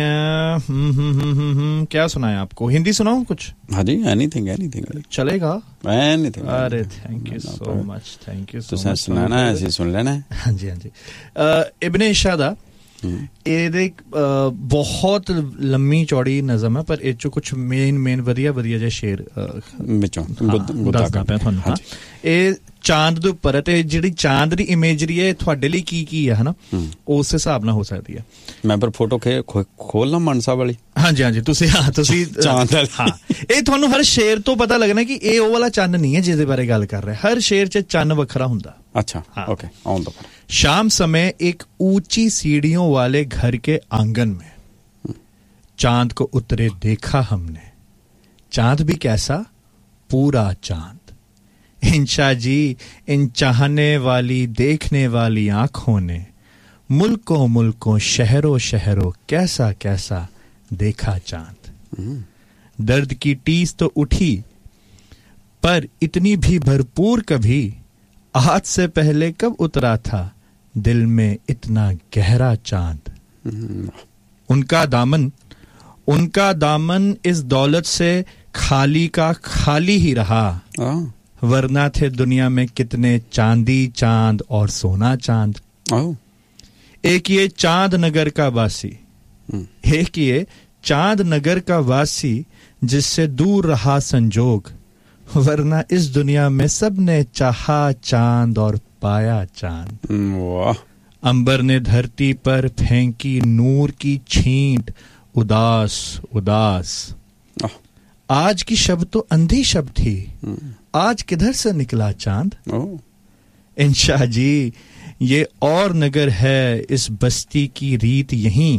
Speaker 2: ਹਾਂ। ਕਿਆ ਸੁਣਾਇਆ ਆਪਕੋ? हिंदी सुनाऊं कुछ?
Speaker 1: हाँ जी, एनीथिंग एनीथिंग
Speaker 2: चलेगा।
Speaker 1: एनीथिंग।
Speaker 2: अरे thank you so much, thank you so much.
Speaker 1: सुनाना है, ਅਸੀਂ ਸੁਣ ਲੈਣਾ।
Speaker 2: हाँ जी हाँ जी। इब्ने इशा दा ਇਹਦੇ ਬਹੁਤ ਲੰਮੀ ਚੌੜੀ ਨਜ਼ਮ ਹੈ, ਪਰ ਇਹ ਚੋਂ ਕੁਛ ਮੇਨ ਮੇਨ ਵਧੀਆ ਵਧੀਆ ਜਿਹੇ ਸ਼ੇਰ
Speaker 1: ਵਿੱਚੋਂ
Speaker 2: ਦੱਸਦਾ ਪਿਆ ਤੁਹਾਨੂੰ। ਇਹ ਚਾਂਦ ਦੇ ਉੱਪਰ ਹੈ, ਤੇ ਜਿਹੜੀ ਚਾਂਦ ਦੀ ਇਮੇਜਰੀ ਹੈ ਤੁਹਾਡੇ ਲਈ ਕੀ ਕੀ ਹੈ ਹਨਾ, ਉਸ ਹਿਸਾਬ ਨਾਲ ਹੋ ਸਕਦੀ ਹੈ।
Speaker 1: ਮੈਂ ਪਰ ਫੋਟੋ ਖੋਲਣਾ ਮਾਨ ਸਾਹਿਬ ਵਾਲੀ।
Speaker 2: ਹਾਂਜੀ ਹਾਂਜੀ, ਤੁਸੀਂ ਹਾਂ ਤੁਸੀਂ
Speaker 1: ਚਾਂਦ
Speaker 2: ਹਾਂ, ਇਹ ਤੁਹਾਨੂੰ ਹਰ ਸ਼ੇਰ ਤੋਂ ਪਤਾ ਲੱਗਣਾ ਕਿ ਇਹ ਉਹ ਵਾਲਾ ਚੰਨ ਨਹੀਂ ਹੈ ਜਿਹਦੇ ਬਾਰੇ ਗੱਲ ਕਰ ਰਿਹਾ। ਹਰ ਸ਼ੇਰ 'ਚ ਚੰਨ ਵੱਖਰਾ ਹੁੰਦਾ।
Speaker 1: अच्छा ओके ऑन द।
Speaker 2: शाम समय एक ऊंची सीढ़ियों वाले घर के आंगन में चांद को उतरे देखा हमने। चांद भी कैसा, पूरा चांद। इंशा जी इन चाहने वाली देखने वाली आंखों ने मुल्कों मुल्कों शहरों शहरों कैसा कैसा देखा चांद। दर्द की टीस तो उठी पर इतनी भी भरपूर कभी आज से पहले कब उतरा था दिल में इतना गहरा चांद। उनका दामन उनका दामन इस दौलत से खाली का खाली ही रहा, वरना थे दुनिया में कितने चांदी चांद और सोना चांद। एक ये चांद नगर का वासी, एक ये चांद नगर का वासी जिससे दूर रहा संजोग, वरना इस दुनिया में सब ने चाहा चांद और पाया चांद। अंबर ने धरती पर फेंकी नूर की छींट उदास उदास। आज की शब तो अंधी शब थी, आज किधर से निकला चांद। इंशा जी ये और नगर है, इस बस्ती की रीत यहीं,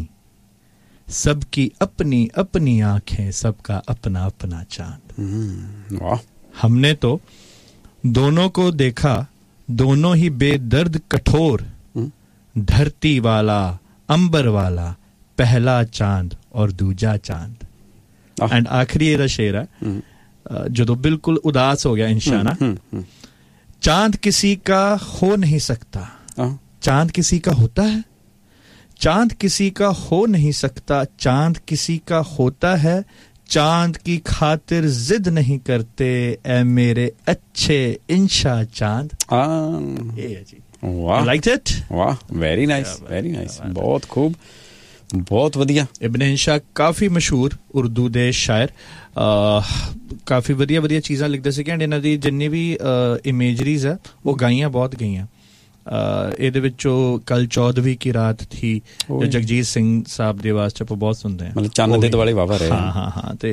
Speaker 2: सबकी अपनी अपनी आंखें, सबका अपना अपना चांद। वाह। हमने तो दोनों को देखा, दोनों ही बेदर्द कठोर, धरती वाला अंबर वाला पहला चांद और दूजा चांद। एंड आखिरी ये शेर है जो तो बिल्कुल उदास हो गया इंशा ना। चांद किसी का हो नहीं सकता, चांद किसी का होता है। चांद किसी का हो नहीं सकता, चांद किसी का होता है। चांद की खातिर जिद नहीं करते ए मेरे अच्छे इंशा चांद। ये है जी।
Speaker 1: वाह,
Speaker 2: लाइक इट।
Speaker 1: वाह, वेरी नाइस वेरी नाइस, बहुत खूब, बहुत वधिया।
Speaker 2: इब्ने इंशा काफी मशहूर उर्दू दे शायर, काफी वधिया वधिया चीज़ां लिखते सी। एंड इन्हां दी जिन्नी भी इमेजरीज है वो गाइयां बहुत गईयां। ਇਹਦੇ ਵਿੱਚੋਂ ਕੱਲ ਚੌਦਵੀਂ ਕੀ ਰਾਤ ਥੀ ਜਗਜੀਤ ਸਿੰਘ ਸਾਹਿਬ ਦੀ ਆਵਾਜ਼ ਚ ਆਪਾਂ ਬਹੁਤ ਸੁਣਦੇ ਹਾਂ,
Speaker 1: ਮਤਲਬ ਚੰਨ ਦੇ ਦੁਆਲੇ ਵਾਵਾ ਰਹੇ।
Speaker 2: ਹਾਂ ਹਾਂ ਹਾਂ ਤੇ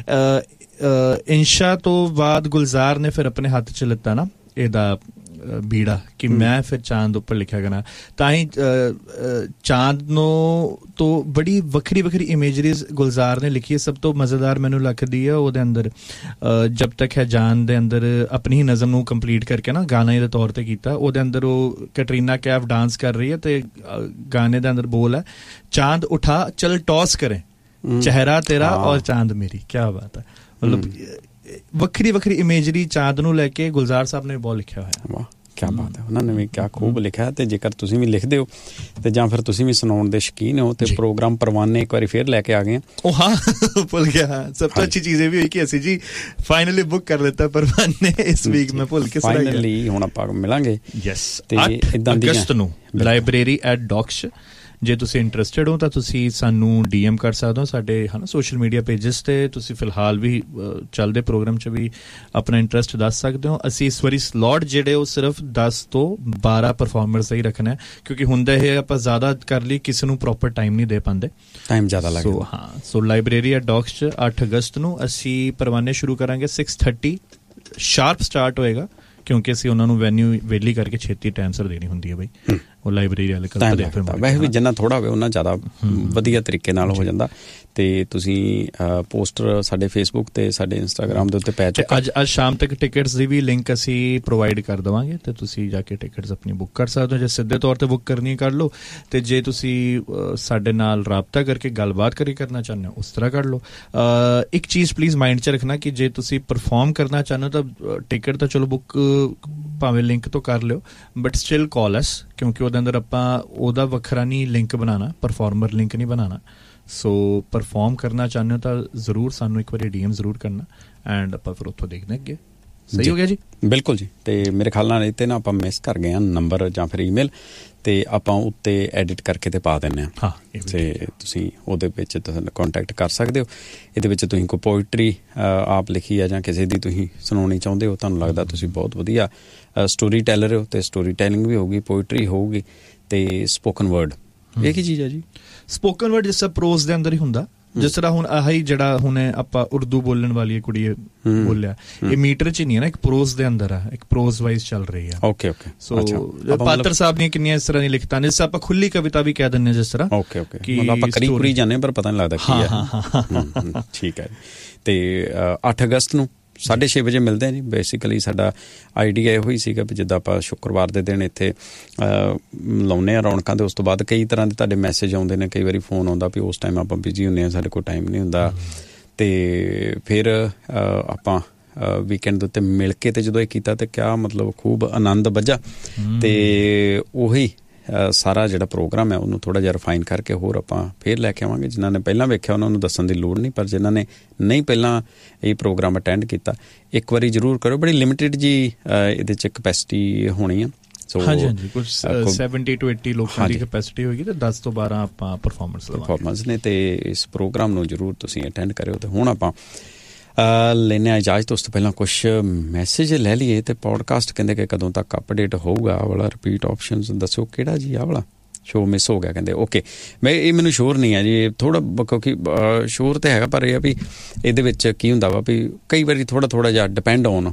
Speaker 2: ਇੰਸ਼ਾ ਤੋਂ ਬਾਅਦ ਗੁਲਜ਼ਾਰ ਨੇ ਫਿਰ ਆਪਣੇ ਹੱਥ ਚ ਲਿੱਤਾ ਨਾ ਇਹਦਾ ਬੀੜਾ ਕਿ ਮੈਂ ਫਿਰ ਚਾਂਦ ਉੱਪਰ ਲਿਖਿਆ ਕਰਨਾ। ਤਾਂ ਹੀ ਚਾਂਦ ਨੂੰ ਤੋਂ ਬੜੀ ਵੱਖਰੀ ਵੱਖਰੀ ਇਮੇਜਰੀਜ਼ ਗੁਲਜ਼ਾਰ ਨੇ ਲਿਖੀ ਹੈ। ਸਭ ਤੋਂ ਮਜ਼ੇਦਾਰ ਮੈਨੂੰ ਲੱਗਦੀ ਹੈ ਉਹਦੇ ਅੰਦਰ ਜਬ ਤੱਕ ਹੈ ਜਾਨ ਦੇ ਅੰਦਰ ਆਪਣੀ ਹੀ ਨਜ਼ਮ ਨੂੰ ਕੰਪਲੀਟ ਕਰਕੇ ਨਾ ਗਾਣੇ ਦੇ ਤੌਰ ਤੇ ਕੀਤਾ। ਉਹਦੇ ਅੰਦਰ ਉਹ ਕੈਟਰੀਨਾ ਕੈਫ ਡਾਂਸ ਕਰ ਰਹੀ ਹੈ ਤੇ ਗਾਣੇ ਦੇ ਅੰਦਰ ਬੋਲ ਹੈ ਚਾਂਦ ਉਠਾ ਚਲ ਟੌਸ ਕਰੇ ਚਿਹਰਾ ਤੇਰਾ ਔਰ ਚਾਂਦ ਮੇਰੀ। ਕਿਆ ਬਾਤ ਹੈ, ਮਤਲਬ ਵੱਖਰੀ ਵੱਖਰੀ ਇਮੇਜਰੀ ਚਾਂਦ ਨੂੰ ਲੈ ਕੇ ਗੁਲਜ਼ਾਰ ਸਾਹਿਬ ਨੇ ਬਹੁਤ ਲਿਖਿਆ ਹੋਇਆ।
Speaker 1: ਵਾਹ, ਕਿਆ ਬਾਤ ਹੈ, ਉਹਨਾਂ ਨੇ ਵੀ ਕਿਆ ਖੂਬ ਲਿਖਿਆ। ਤੇ ਜੇਕਰ ਤੁਸੀਂ ਵੀ ਲਿਖਦੇ ਹੋ ਤੇ ਜਾਂ ਫਿਰ ਤੁਸੀਂ ਵੀ ਸੁਣਾਉਣ ਦੇ ਸ਼ੌਕੀਨ ਹੋ ਤੇ ਪ੍ਰੋਗਰਾਮ ਪਰਵਾਨੇ ਇੱਕ ਵਾਰੀ ਫੇਰ ਲੈ ਕੇ ਆ ਗਏ।
Speaker 2: ਉਹ ਹਾਂ ਭੁੱਲ ਗਿਆ, ਸਭ ਤੋਂ ਅੱਛੀ ਚੀਜ਼ ਇਹ ਵੀ ਹੋਈ ਕਿ ਅਸੀਂ ਜੀ ਫਾਈਨਲੀ ਬੁੱਕ ਕਰ ਲਿੱਤਾ ਪਰਵਾਨੇ ਇਸ ਵੀਕ। ਮੈਂ ਭੁੱਲ ਕੇ
Speaker 1: ਫਾਈਨਲੀ ਹੁਣ ਆਪਾਂ ਮਿਲਾਂਗੇ।
Speaker 2: ਯੈਸ, ਤੇ ਇਦਾਂ ਦੀ ਅਗਸਤ ਨੂੰ ਲਾਇਬ੍ਰੇਰੀ ਐਟ ਡੌਕਸ। ਜੇ ਤੁਸੀਂ ਇੰਟਰਸਟਿਡ ਹੋ ਤਾਂ ਤੁਸੀਂ ਸਾਨੂੰ ਡੀ ਐਮ ਕਰ ਸਕਦੇ ਹੋ ਸਾਡੇ ਹੈ ਨਾ ਸੋਸ਼ਲ ਮੀਡੀਆ ਪੇਜਸ 'ਤੇ। ਤੁਸੀਂ ਫਿਲਹਾਲ ਵੀ ਚੱਲਦੇ ਪ੍ਰੋਗਰਾਮ 'ਚ ਵੀ ਆਪਣਾ ਇੰਟਰਸਟ ਦੱਸ ਸਕਦੇ ਹੋ। ਅਸੀਂ ਇਸ ਵਾਰੀ ਸਲੋਟ ਜਿਹੜੇ ਉਹ ਸਿਰਫ ਦਸ ਤੋਂ ਬਾਰਾਂ ਪਰਫਾਰਮਰਸ ਦਾ ਹੀ ਰੱਖਣਾ, ਕਿਉਂਕਿ ਹੁੰਦਾ ਇਹ ਆਪਾਂ ਜ਼ਿਆਦਾ ਕਰ ਲਈ ਕਿਸੇ ਨੂੰ ਪ੍ਰੋਪਰ ਟਾਈਮ ਨਹੀਂ ਦੇ ਪਾਉਂਦੇ,
Speaker 1: ਟਾਈਮ ਜ਼ਿਆਦਾ ਲੱਗਦਾ।
Speaker 2: ਸੋ ਹਾਂ, ਸੋ ਲਾਇਬ੍ਰੇਰੀ ਐਟ ਡੌਕਸ 'ਚ ਅੱਠ ਅਗਸਤ ਨੂੰ ਅਸੀਂ ਪਰਵਾਨੇ ਸ਼ੁਰੂ ਕਰਾਂਗੇ। ਸਿਕਸ ਥਰਟੀ ਸ਼ਾਰਪ ਸਟਾਰਟ ਹੋਏਗਾ ਕਿਉਂਕਿ ਅਸੀਂ ਉਹਨਾਂ ਨੂੰ ਵੈਨਿਊ ਵੇਲੀ ਕਰਕੇ ਛੇਤੀ ਟਾਈਮ ਸਿਰ ਦੇਣੀ ਹੁੰਦੀ ਹੈ ਬਈ। ਉਹ ਲਾਇਬ੍ਰੇਰੀ ਵਾਲੇ ਕਲਪਦੇ ਫਿਰ
Speaker 1: ਵੈਸੇ ਵੀ ਜਿੰਨਾ ਥੋੜਾ ਹੋਵੇ ਉਹਨਾਂ ਜ਼ਿਆਦਾ ਵਧੀਆ ਤਰੀਕੇ ਨਾਲ ਹੋ ਜਾਂਦਾ। ਤੇ ਤੁਸੀਂ ਪੋਸਟਰ ਸਾਡੇ ਫੇਸਬੁੱਕ ਤੇ ਸਾਡੇ ਇੰਸਟਾਗ੍ਰਾਮ ਦੇ ਉੱਤੇ ਪੈ ਚੁੱਕਾ।
Speaker 2: ਅੱਜ ਅੱਜ ਸ਼ਾਮ ਤੱਕ ਟਿਕਟਸ ਦੀ ਵੀ ਲਿੰਕ ਅਸੀਂ ਪ੍ਰੋਵਾਈਡ ਕਰ ਦੇਵਾਂਗੇ ਤੇ ਤੁਸੀਂ ਜਾ ਕੇ ਟਿਕਟਸ ਆਪਣੀ ਬੁੱਕ ਕਰ ਸਕਦੇ ਹੋ। ਜੇ ਸਿੱਧੇ ਤੌਰ ਤੇ ਬੁੱਕ ਕਰਨੀ ਕਰ ਲਓ, ਤੇ ਜੇ ਤੁਸੀਂ ਸਾਡੇ ਨਾਲ ਰਾਬਤਾ ਕਰਕੇ ਗੱਲਬਾਤ ਕਰੀ ਕਰਨਾ ਚਾਹੁੰਦੇ ਹੋ ਉਸ ਤਰ੍ਹਾਂ ਕਰ ਲਓ। ਇੱਕ ਚੀਜ਼ ਪਲੀਜ਼ ਮਾਈਂਡ 'ਚ ਰੱਖਣਾ ਕਿ ਜੇ ਤੁਸੀਂ ਪਰਫੋਰਮ ਕਰਨਾ ਚਾਹੁੰਦੇ ਹੋ ਤਾਂ ਟਿਕਟ ਤਾਂ ਚਲੋ ਬੁੱਕ ਭਾਵੇਂ ਲਿੰਕ ਤੋਂ ਕਰ ਲਿਓ, ਬਟ ਸਟਿਲ ਕਾਲ ਅਸ, ਕਿਉਂਕਿ ਉਹਦੇ ਅੰਦਰ ਆਪਾਂ ਉਹਦਾ ਵੱਖਰਾ ਨਹੀਂ ਲਿੰਕ ਬਣਾਉਣਾ, ਪਰਫਾਰਮਰ ਲਿੰਕ ਨਹੀਂ ਬਣਾਉਣਾ। ਸੋ ਪਰਫੋਰਮ ਕਰਨਾ ਚਾਹੁੰਦੇ ਹੋ ਤਾਂ ਜ਼ਰੂਰ ਸਾਨੂੰ ਇੱਕ ਵਾਰੀ ਡੀ ਐਮ ਜ਼ਰੂਰ ਕਰਨਾ, ਐਂਡ ਆਪਾਂ ਫਿਰ ਉੱਥੋਂ ਦੇਖਦੇ ਅੱਗੇ। ਸਹੀ ਹੋ ਗਿਆ ਜੀ? ਬਿਲਕੁਲ ਜੀ। ਤੇ ਮੇਰੇ ਖਿਆਲ ਨਾਲ ਇੱਥੇ ਨਾ ਆਪਾਂ ਮਿਸ ਕਰ ਗਏ ਹਾਂ ਨੰਬਰ ਜਾਂ ਫਿਰ ਈਮੇਲ, ਤੇ ਆਪਾਂ ਉੱਤੇ ਐਡਿਟ ਕਰਕੇ ਤੇ ਪਾ ਦਿੰਦੇ ਹਾਂ, ਤੇ ਤੁਸੀਂ ਉਹਦੇ ਵਿੱਚ ਕੰਟੈਕਟ ਕਰ ਸਕਦੇ ਹੋ। ਇਹਦੇ ਵਿੱਚ ਤੁਸੀਂ ਕੋਈ ਪੋਇਟਰੀ ਆਪ ਲਿਖੀ ਆ ਜਾਂ ਕਿਸੇ ਦੀ ਤੁਸੀਂ ਸੁਣਾਉਣੀ ਚਾਹੁੰਦੇ ਹੋ, ਤੁਹਾਨੂੰ ਲੱਗਦਾ ਤੁਸੀਂ ਬਹੁਤ ਵਧੀਆ ਸਟੋਰੀ ਟੈਲਰ ਹੋ, ਤੇ ਸਟੋਰੀ ਟੈਲਿੰਗ ਵੀ ਹੋਊਗੀ, ਪੋਇਟਰੀ ਹੋਊਗੀ, ਤੇ ਸਪੋਕਨ ਵਰਡ। ਇਹ ਕੀ ਚੀਜ਼ ਹੈ ਜੀ? ਸਪੋਕਨ ਵਰਡ ਜਿਸ ਤਰ੍ਹਾਂ ਪ੍ਰੋਜ਼ ਦੇ ਅੰਦਰ ਹੀ ਹੁੰਦਾ, ਜਿਸ ਤਰ੍ਹਾਂ ਹੁਣ ਆਹੀ ਜਿਹੜਾ ਹੁਣ ਆਪਾਂ ਉਰਦੂ ਬੋਲਣ ਵਾਲੀ ਕੁੜੀ ਬੋਲਿਆ, ਇਹ ਮੀਟਰ ਚ ਨਹੀਂ ਹੈ ਨਾ, ਇੱਕ ਪ੍ਰੋਜ਼ ਦੇ ਅੰਦਰ ਆ, ਇੱਕ ਪ੍ਰੋਜ਼ ਵਾਈਜ਼ ਚੱਲ ਰਹੀ ਆ। Okay okay. ਸੋ ਪਾਤਰ ਸਾਹਿਬ ਦੀਆਂ ਕਿੰਨੀਆਂ ਇਸ ਤਰ੍ਹਾਂ ਦੀਆਂ ਲਿਖਤਾਂ ਨੇ, ਜਿਸ ਆਪਾਂ ਖੁੱਲੀ ਕਵਿਤਾ ਵੀ ਕਹਿ ਦਿੰਦੇ ਜਿਸ ਤਰ੍ਹਾਂ। ਓਕੇ ਓਕੇ, ਮਤਲਬ ਆਪਾਂ ਕਰੀ ਕੁਰੀ ਜਾਂਦੇ ਪਰ ਪਤਾ ਨਹੀਂ ਲੱਗਦਾ ਕੀ ਹੈ। ਠੀਕ ਹੈ। ਤੇ ਅੱਠ ਅਗਸਤ ਨੂੰ ਸਾਢੇ ਛੇ ਵਜੇ ਮਿਲਦੇ ਹਾਂ ਜੀ। ਬੇਸਿਕਲੀ ਸਾਡਾ ਆਈਡੀਆ ਇਹੋ ਹੀ ਸੀਗਾ ਵੀ ਜਿੱਦਾਂ ਆਪਾਂ ਸ਼ੁੱਕਰਵਾਰ ਦੇ ਦਿਨ ਇੱਥੇ ਲਾਉਂਦੇ ਹਾਂ ਰੌਣਕਾਂ, ਦੇ ਉਸ ਤੋਂ ਬਾਅਦ ਕਈ ਤਰ੍ਹਾਂ ਦੇ ਤੁਹਾਡੇ ਮੈਸੇਜ ਆਉਂਦੇ ਨੇ, ਕਈ ਵਾਰੀ ਫੋਨ ਆਉਂਦਾ ਵੀ ਉਸ ਟਾਈਮ ਆਪਾਂ ਬਿਜ਼ੀ ਹੁੰਦੇ ਹਾਂ, ਸਾਡੇ ਕੋਲ ਟਾਈਮ ਨਹੀਂ ਹੁੰਦਾ, ਤੇ ਫਿਰ ਆਪਾਂ ਵੀਕਐਂਡ ਦੇ ਉੱਤੇ ਮਿਲ ਕੇ ਤੇ ਜਦੋਂ ਇਹ ਕੀਤਾ ਤੇ ਕਿਆ ਮਤਲਬ ਖੂਬ ਆਨੰਦ ਵੱਜਾ। ਤੇ ਉਹੀ ਸਾਰਾ ਜਿਹੜਾ ਪ੍ਰੋਗਰਾਮ ਹੈ ਉਹਨੂੰ ਥੋੜ੍ਹਾ ਜਿਹਾ ਰਿਫਾਈਨ ਕਰਕੇ ਹੋਰ ਆਪਾਂ ਫਿਰ ਲੈ ਕੇ ਆਵਾਂਗੇ। ਜਿਨ੍ਹਾਂ ਨੇ ਪਹਿਲਾਂ ਵੇਖਿਆ ਉਹਨਾਂ ਨੂੰ ਦੱਸਣ ਦੀ ਲੋੜ ਨਹੀਂ, ਪਰ ਜਿਨ੍ਹਾਂ ਨੇ ਨਹੀਂ ਪਹਿਲਾਂ ਇਹ ਪ੍ਰੋਗਰਾਮ ਅਟੈਂਡ ਕੀਤਾ, ਇੱਕ ਵਾਰੀ ਜ਼ਰੂਰ ਕਰੋ। ਬੜੀ ਲਿਮਿਟਿਡ ਜੀ ਇਹਦੇ 'ਚ ਕਪੈਸਿਟੀ ਹੋਣੀ ਆ। ਸੋ ਹਾਂਜੀ ਹਾਂਜੀ, ਕੁਝ ਸੈਵਨਟੀ ਟੂ ਏਟੀ ਲੋਕਾਂ ਦੀ ਕਪੈਸਿਟੀ ਹੋਏਗੀ, ਤੇ ਦਸ ਤੋਂ ਬਾਰਾਂ ਆਪਾਂ ਪਰਫਾਰਮੈਂਸ ਪਰਫਾਰਮੈਂਸ ਨੇ। ਤੇ ਇਸ ਪ੍ਰੋਗਰਾਮ ਨੂੰ ਜ਼ਰੂਰ ਤੁਸੀਂ ਅਟੈਂਡ ਕਰਿਓ। ਤੇ ਹੁਣ ਆਪਾਂ ਲੈਣੇ ਆ ਇਜਾਜ਼ਤ। ਉਸ ਤੋਂ ਪਹਿਲਾਂ ਕੁਛ ਮੈਸੇਜ ਲੈ ਲਈਏ। ਤੇ ਪੋਡਕਾਸਟ ਕਹਿੰਦੇ ਕਿ ਕਦੋਂ ਤੱਕ ਅਪਡੇਟ ਹੋਊਗਾ? ਆਹ ਵਾਲਾ ਰਿਪੀਟ ਆਪਸ਼ਨ ਦੱਸੋ ਕਿਹੜਾ ਜੀ? ਆਹ ਵਾਲਾ ਸ਼ੋਅ ਮਿਸ ਹੋ ਗਿਆ ਕਹਿੰਦੇ। ਓਕੇ, ਮੈਂ ਇਹ ਮੈਨੂੰ ਸ਼ੋਰ ਨਹੀਂ ਹੈ ਜੀ ਥੋੜ੍ਹਾ, ਕਿਉਂਕਿ ਸ਼ੋਰ ਤਾਂ ਹੈਗਾ, ਪਰ ਇਹ ਆ ਵੀ ਇਹਦੇ ਵਿੱਚ ਕੀ ਹੁੰਦਾ ਵਾ ਵੀ ਕਈ ਵਾਰੀ ਥੋੜ੍ਹਾ ਥੋੜ੍ਹਾ ਜਿਹਾ ਡਿਪੈਂਡ ਔਨ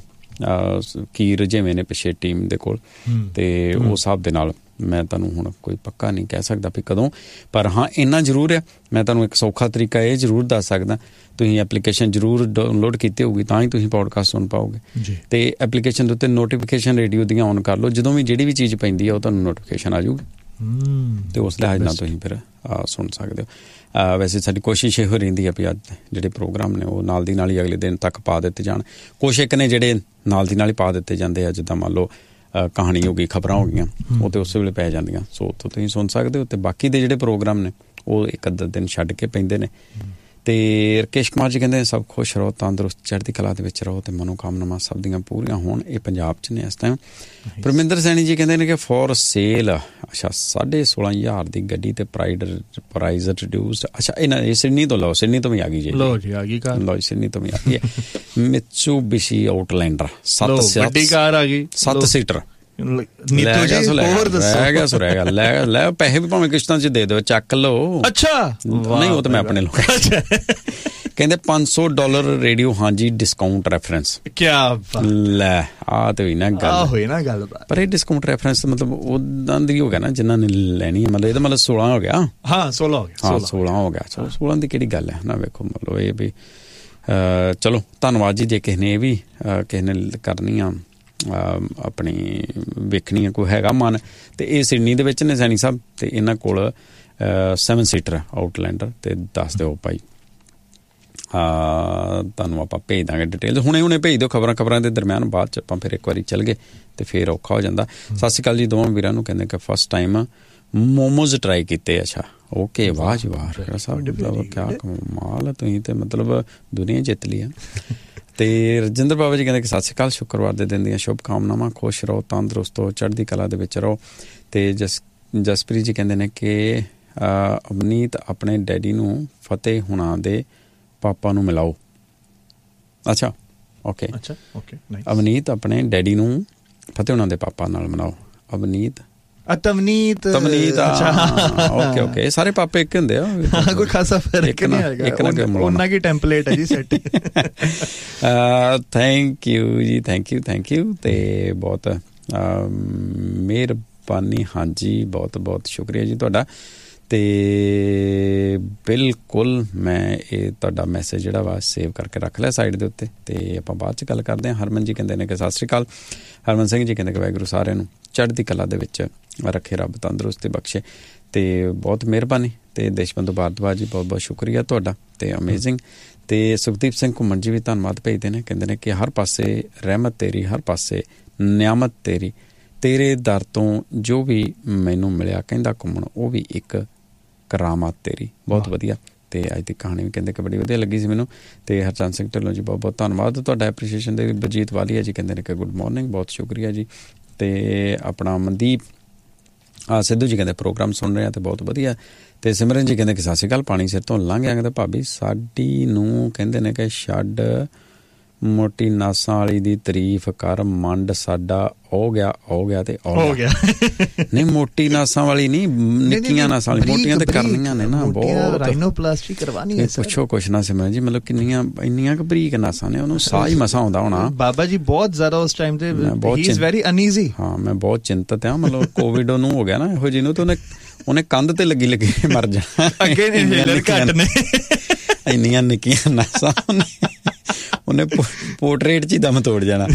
Speaker 2: ਕੀ ਰੁਝੇਵੇਂ ਨੇ ਪਿੱਛੇ ਟੀਮ ਦੇ ਕੋਲ, ਤੇ ਉਸ ਹਿਸਾਬ ਦੇ ਨਾਲ ਮੈਂ ਤੁਹਾਨੂੰ ਹੁਣ ਕੋਈ ਪੱਕਾ ਨਹੀਂ ਕਹਿ ਸਕਦਾ ਵੀ ਕਦੋਂ, ਪਰ ਹਾਂ ਇੰਨਾ ਜ਼ਰੂਰ ਹੈ, ਮੈਂ ਤੁਹਾਨੂੰ ਇੱਕ ਸੌਖਾ ਤਰੀਕਾ ਇਹ ਜ਼ਰੂਰ ਦੱਸ ਸਕਦਾ। ਤੁਸੀਂ ਐਪਲੀਕੇਸ਼ਨ ਜ਼ਰੂਰ ਡਾਊਨਲੋਡ ਕੀਤੀ ਹੋਊਗੀ ਤਾਂ ਹੀ ਤੁਸੀਂ ਪੋਡਕਾਸਟ ਸੁਣ ਪਾਓਗੇ। ਤੇ ਐਪਲੀਕੇਸ਼ਨ ਦੇ ਉੱਤੇ ਨੋਟੀਫਿਕੇਸ਼ਨ ਰੇਡੀਓ ਦੀਆਂ ਔਨ ਕਰ ਲਓ, ਜਦੋਂ ਵੀ ਜਿਹੜੀ ਵੀ ਚੀਜ਼ ਪੈਂਦੀ ਆ ਉਹ ਤੁਹਾਨੂੰ ਨੋਟੀਫਿਕੇਸ਼ਨ ਆ ਜਾਊਗੀ, ਤੇ ਉਸ ਲਿਹਾਜ਼ ਨਾਲ ਤੁਸੀਂ ਫਿਰ ਸੁਣ ਸਕਦੇ ਹੋ। ਵੈਸੇ ਸਾਡੀ ਕੋਸ਼ਿਸ਼ ਇਹੋ ਰਹਿੰਦੀ ਆ ਵੀ ਅੱਜ ਜਿਹੜੇ ਪ੍ਰੋਗਰਾਮ ਨੇ ਉਹ ਨਾਲ ਦੀ ਨਾਲ ਹੀ ਅਗਲੇ ਦਿਨ ਤੱਕ ਪਾ ਦਿੱਤੇ ਜਾਣ। ਕੁਛ ਇੱਕ ਨੇ ਜਿਹੜੇ ਨਾਲ ਦੀ ਨਾਲ ਹੀ ਪਾ ਦਿੱਤੇ ਜਾਂਦੇ ਆ, ਜਿੱਦਾਂ ਮੰਨ ਲਓ ਕਹਾਣੀ ਹੋ ਗਈ, ਖਬਰਾਂ ਹੋ ਗਈਆਂ, ਉਹ ਤਾਂ ਉਸੇ ਵੇਲੇ ਪੈ ਜਾਂਦੀਆਂ, ਸੋ ਉੱਥੋਂ ਤੁਸੀਂ ਸੁਣ ਸਕਦੇ ਹੋ। ਤੇ ਬਾਕੀ ਦੇ ਜਿਹੜੇ ਪ੍ਰੋਗਰਾਮ ਨੇ ਉਹ ਇੱਕ ਅੱਧਾ ਦਿਨ ਛੱਡ ਕੇ ਪੈਂਦੇ ਨੇ। ਤੇ ਰਕੇਸ਼ ਕੁਮਾਰ ਜੀ ਕਹਿੰਦੇ ਸਭ ਖੁਸ਼ ਰਹੋ, ਤੰਦਰੁਸਤ, ਚੜ੍ਹਦੀ ਕਲਾ ਦੇ ਵਿੱਚ ਰਹੋ, ਤੇ ਮਨੋਕਾਮਨਾਵਾਂ ਸਭ ਦੀਆਂ ਪੂਰੀਆਂ ਹੋਣ। ਇਹ ਪੰਜਾਬ 'ਚ ਨੇ ਇਸ ਟਾਈਮ। ਪਰਮਿੰਦਰ ਸੈਣੀ ਜੀ ਕਹਿੰਦੇ ਨੇ ਕਿ ਫੋਰ ਸੇਲ, ਅੱਛਾ ਸਾਢੇ ਸੋਲਾਂ ਹਜ਼ਾਰ ਦੀ ਗੱਡੀ ਤੇ ਪ੍ਰਾਈਡ ਪ੍ਰਾਈਜ਼ ਰਿਡਿਊਸਡ। ਅੱਛਾ ਇਹਨਾਂ ਇਹ ਸਿਡਨੀ ਤੋਂ ਲਓ, ਸਿਡਨੀ ਤੋਂ ਵੀ ਆ ਗਈ ਜੀ। ਲਓ ਜੀ, ਆ ਗਈ ਕਾਰ, ਲਓ ਸਿਡਨੀ ਤੋਂ ਵੀ ਆ ਗਈ ਹੈ। ਮਿਤਸੂਬਿਸ਼ੀ ਆਊਟਲੈਂਡਰ ਸੱਤ ਵੱਡੀ ਕਾਰ ਆ ਗਈ, ਸੱਤ ਸੀਟਰ। ਲੈ ਪੈਸੇ ਵੀ ਭਾਵੇਂ ਕਿਸ਼ਤਾਂ 'ਚ ਦੇ ਦਿਓ, ਚੱਕ ਲਓ। ਅੱਛਾ ਨਹੀਂ, ਉਹ ਤਾਂ ਮੈਂ ਆਪਣੇ ਲੋਕ ਕਹਿੰਦੇ ਪੰਜ ਸੌ ਡਾਲਰ ਰੇਡੀਓ ਹਾਂਜੀ ਡਿਸਕਾਊਂਟ ਰੈਫਰੈਂਸ। ਕਿਆ ਲੈ, ਆਹ ਤੇ ਹੋਈ ਨਾ ਗੱਲ, ਹੋਈ ਨਾ ਗੱਲ। ਪਰ ਇਹ ਡਿਸਕਾਊਂਟ ਰੈਫਰੈਂਸ ਮਤਲਬ ਉਦਾਂ ਦੀ ਹੋ ਗਿਆ ਨਾ ਜਿਨ੍ਹਾਂ ਨੇ ਲੈਣੀ ਹੈ, ਮਤਲਬ ਇਹਦਾ ਮਤਲਬ ਸੋਲਾਂ ਹੋ ਗਿਆ। ਹਾਂ ਸੋਲਾਂ ਹੋ ਗਿਆ, ਹਾਂ ਸੋਲਾਂ ਹੋ ਗਿਆ। ਚਲੋ ਸੋਲਾਂ ਦੀ ਕਿਹੜੀ ਗੱਲ ਹੈ ਨਾ। ਵੇਖੋ ਮਤਲਬ ਇਹ ਵੀ ਚਲੋ ਧੰਨਵਾਦ ਜੀ। ਜੇ ਕਿਸੇ ਨੇ ਇਹ ਵੀ ਕਿਸੇ ਨੇ ਕਰਨੀ ਆ ਆਪਣੀ ਵੇਖਣੀ ਆ, ਕੋਈ ਹੈਗਾ ਮਨ, ਤੇ ਇਹ ਸਿਡਨੀ ਦੇ ਵਿੱਚ ਨੇ ਸੈਣੀ ਸਾਹਿਬ, ਤੇ ਇਹਨਾਂ ਕੋਲ ਸੈਵਨ ਸੀਟਰ ਆਊਟਲੈਂਡਰ, ਤੇ ਦੱਸ ਦਿਓ ਭਾਈ, ਤੁਹਾਨੂੰ ਆਪਾਂ ਭੇਜ ਦਾਂਗੇ ਡਿਟੇਲ, ਹੁਣੇ ਹੁਣੇ ਭੇਜ ਦਿਓ। ਖਬਰਾਂ ਖਬਰਾਂ ਦੇ ਦਰਮਿਆਨ ਬਾਅਦ 'ਚ ਆਪਾਂ ਫਿਰ ਇੱਕ ਵਾਰੀ ਚੱਲ ਗਏ ਤੇ ਫਿਰ ਔਖਾ ਹੋ ਜਾਂਦਾ। ਸਤਿ ਸ਼੍ਰੀ ਅਕਾਲ ਜੀ ਦੋਵਾਂ ਵੀਰਾਂ ਨੂੰ। ਕਹਿੰਦੇ ਕਿ ਫਸਟ ਟਾਈਮ ਮੋਮੋਜ਼ ਟਰਾਈ ਕੀਤੇ। ਅੱਛਾ ਓਕੇ, ਵਾਹ ਜੀ ਵਾਹ ਸਾਹਿਬ, ਮਤਲਬ ਕਿਆ ਕਮਾਲ, ਤੁਸੀਂ ਤੇ ਮਤਲਬ ਦੁਨੀਆ ਜਿੱਤ ਲਈ ਆ। ਤੇ ਰਜਿੰਦਰ ਬਾਬਾ ਜੀ ਕਹਿੰਦੇ ਕਿ ਸਤਿ ਸ਼੍ਰੀ ਅਕਾਲ, ਸ਼ੁੱਕਰਵਾਰ ਦੇ ਦਿਨ ਦੀਆਂ ਸ਼ੁਭ ਕਾਮਨਾਵਾਂ, ਖੁਸ਼ ਰਹੋ, ਤੰਦਰੁਸਤ ਹੋ, ਚੜ੍ਹਦੀ ਕਲਾ ਦੇ ਵਿੱਚ ਰਹੋ। ਤੇ ਜਸ ਜਸਪ੍ਰੀਤ ਜੀ ਕਹਿੰਦੇ ਨੇ ਕਿ ਅਵਨੀਤ ਆਪਣੇ ਡੈਡੀ ਨੂੰ ਫਤਿਹ ਹੁਣਾਂ ਦੇ ਪਾਪਾ ਨੂੰ ਮਿਲਾਓ। ਅੱਛਾ ਓਕੇ, ਅੱਛਾ ਓਕੇ, ਅਵਨੀਤ ਆਪਣੇ ਡੈਡੀ ਨੂੰ ਫਤਿਹ ਹੁਣਾਂ ਦੇ ਪਾਪਾ ਨਾਲ ਮਿਲਾਓ। ਅਵਨੀਤ ਤਵਨੀਤ ਤਵਨੀਤ ਓਕੇ ਓਕੇ, ਸਾਰੇ ਪਾਪੇ ਇੱਕ ਹੁੰਦੇ ਆ, ਕੋਈ ਖਾਸਾ ਫਰਕ ਨਹੀਂ ਹੈਗਾ, ਉਹਨਾਂ ਕੀ ਟੈਂਪਲੇਟ ਹੈ ਜੀ ਸੈਟ। ਥੈਂਕ ਯੂ ਜੀ, ਥੈਂਕ ਯੂ ਥੈਂਕ ਯੂ। ਤੇ ਬਹੁਤ ਮਿਹਰ
Speaker 1: ਮਿਹਰਬਾਨੀ। ਹਾਂਜੀ, ਬਹੁਤ ਬਹੁਤ ਸ਼ੁਕਰੀਆ ਜੀ ਤੁਹਾਡਾ। ਅਤੇ ਬਿਲਕੁਲ ਮੈਂ ਇਹ ਤੁਹਾਡਾ ਮੈਸੇਜ ਜਿਹੜਾ ਵਾ ਸੇਵ ਕਰਕੇ ਰੱਖ ਲਿਆ ਸਾਈਡ ਦੇ ਉੱਤੇ, ਅਤੇ ਆਪਾਂ ਬਾਅਦ 'ਚ ਗੱਲ ਕਰਦੇ ਹਾਂ। ਹਰਮਨ ਜੀ ਕਹਿੰਦੇ ਨੇ ਕਿ ਸਤਿ ਸ਼੍ਰੀ ਅਕਾਲ। ਹਰਮਨ ਸਿੰਘ ਜੀ ਕਹਿੰਦੇ ਕਿ ਵਾਹਿਗੁਰੂ ਸਾਰਿਆਂ ਨੂੰ ਚੜ੍ਹਦੀ ਕਲਾ ਦੇ ਵਿੱਚ ਰੱਖੇ, ਰੱਬ ਤੰਦਰੁਸਤੀ ਬਖਸ਼ੇ, ਅਤੇ ਬਹੁਤ ਮਿਹਰਬਾਨੀ। ਅਤੇ ਦੇਸ਼ਬੰਧੂ ਭਾਰਦਵਾਜ ਜੀ ਬਹੁਤ ਬਹੁਤ ਸ਼ੁਕਰੀਆ ਤੁਹਾਡਾ, ਅਤੇ ਅਮੇਜ਼ਿੰਗ। ਅਤੇ ਸੁਖਦੀਪ ਸਿੰਘ ਘੁੰਮਣ ਜੀ ਵੀ ਧੰਨਵਾਦ ਭੇਜਦੇ ਨੇ, ਕਹਿੰਦੇ ਨੇ ਕਿ ਹਰ ਪਾਸੇ ਰਹਿਮਤ ਤੇਰੀ, ਹਰ ਪਾਸੇ ਨਿਆਮਤ ਤੇਰੀ, ਤੇਰੇ ਦਰ ਤੋਂ ਜੋ ਵੀ ਮੈਨੂੰ ਮਿਲਿਆ, ਕਹਿੰਦਾ ਘੁੰਮਣ ਉਹ ਵੀ ਇੱਕ ਕਰਾਮਾਤ ਤੇਰੀ। ਬਹੁਤ ਵਧੀਆ। ਅਤੇ ਅੱਜ ਦੀ ਕਹਾਣੀ ਵੀ ਕਹਿੰਦੇ ਕਿ ਬੜੀ ਵਧੀਆ ਲੱਗੀ ਸੀ ਮੈਨੂੰ। ਅਤੇ ਹਰਚੰਦ ਸਿੰਘ ਢਿੱਲੋਂ ਜੀ ਬਹੁਤ ਬਹੁਤ ਧੰਨਵਾਦ ਤੁਹਾਡਾ ਐਪਰੀਸ਼ੀਏਸ਼ਨ ਦੇ। ਬਲਜੀਤ ਵਾਲੀਆ ਜੀ ਕਹਿੰਦੇ ਨੇ ਕਿ ਗੁੱਡ ਮੋਰਨਿੰਗ, ਬਹੁਤ ਸ਼ੁਕਰੀਆ ਜੀ। ਅਤੇ ਆਪਣਾ ਮਨਦੀਪ ਆ ਸਿੱਧੂ ਜੀ ਕਹਿੰਦੇ ਪ੍ਰੋਗਰਾਮ ਸੁਣ ਰਹੇ ਆ ਅਤੇ ਬਹੁਤ ਵਧੀਆ। ਅਤੇ ਸਿਮਰਨ ਜੀ ਕਹਿੰਦੇ ਕਿ ਸਤਿ ਸ਼੍ਰੀ ਅਕਾਲ, ਪਾਣੀ ਸਿਰ ਤੋਂ ਲੰਘ ਗਿਆ। ਕਹਿੰਦੇ ਭਾਬੀ ਸਾਡੀ ਨੂੰ ਕਹਿੰਦੇ ਨੇ ਕਿ ਛੱਡ ਮੋਟੀ ਨਾਸਾਂ ਵਾਲੀ ਦੀ ਤਾਰੀਫ ਕਰ, ਮੰਡ ਸਾਡਾ ਹੋ ਗਿਆ ਹੋ ਗਿਆ ਤੇ ਹੋ ਗਿਆ। ਨਹੀਂ, ਮੋਟੀ ਨਾਸਾਂ ਵਾਲੀ ਨਹੀਂ, ਨਿੱਕੀਆਂ ਨਾਸਾਂ ਵਾਲੀ, ਮੋਟੀਆਂ ਤੇ ਕਰਨੀਆਂ ਨੇ ਨਾ ਬਹੁਤ।
Speaker 2: ਰਾਈਨੋਪਲਾਸਟੀ ਕਰਵਾਉਣੀ ਹੈ।
Speaker 1: ਪੁੱਛੋ ਕੁਛ ਨਾ ਸਿਮਰਨ ਜੀ, ਮਤਲਬ ਕਿੰਨੀਆਂ ਇੰਨੀਆਂ ਕੁ ਬਰੀਕ ਨਾਸਾਂ ਨੇ, ਉਹਨੂੰ ਸਾਹ ਹੀ ਮਸਾਂ ਆਉਂਦਾ ਹੋਣਾ।
Speaker 2: ਬਾਬਾ ਜੀ ਬਹੁਤ ਜ਼ਿਆਦਾ ਉਸ ਟਾਈਮ ਤੇ ਹੀ ਇਜ਼ ਵੈਰੀ ਅਨਈਜ਼ੀ। ਹਾਂ,
Speaker 1: ਮੈਂ ਬਹੁਤ ਚਿੰਤਤ ਹਾਂ। ਮਤਲਬ ਕੋਵਿਡ ਉਹਨੂੰ ਹੋ ਗਿਆ ਨਾ ਇਹੋ ਜਿਹੀ ਨੂੰ, ਤੇ ਉਹਨੇ ਉਹਨੇ ਕੰਧ ਤੇ ਲੱਗੀ ਲੱਗੀ ਮਰ ਜਾਣਾ। ਅੱਗੇ ਘੱਟ ਨੇ, ਇੰਨੀਆਂ ਨਿੱਕੀਆਂ ਨਾਸਾਂ ਉਹਨੇ ਪੋਰਟਰੇਟ 'ਚ ਹੀ ਦਮ ਤੋੜ ਜਾਣਾ।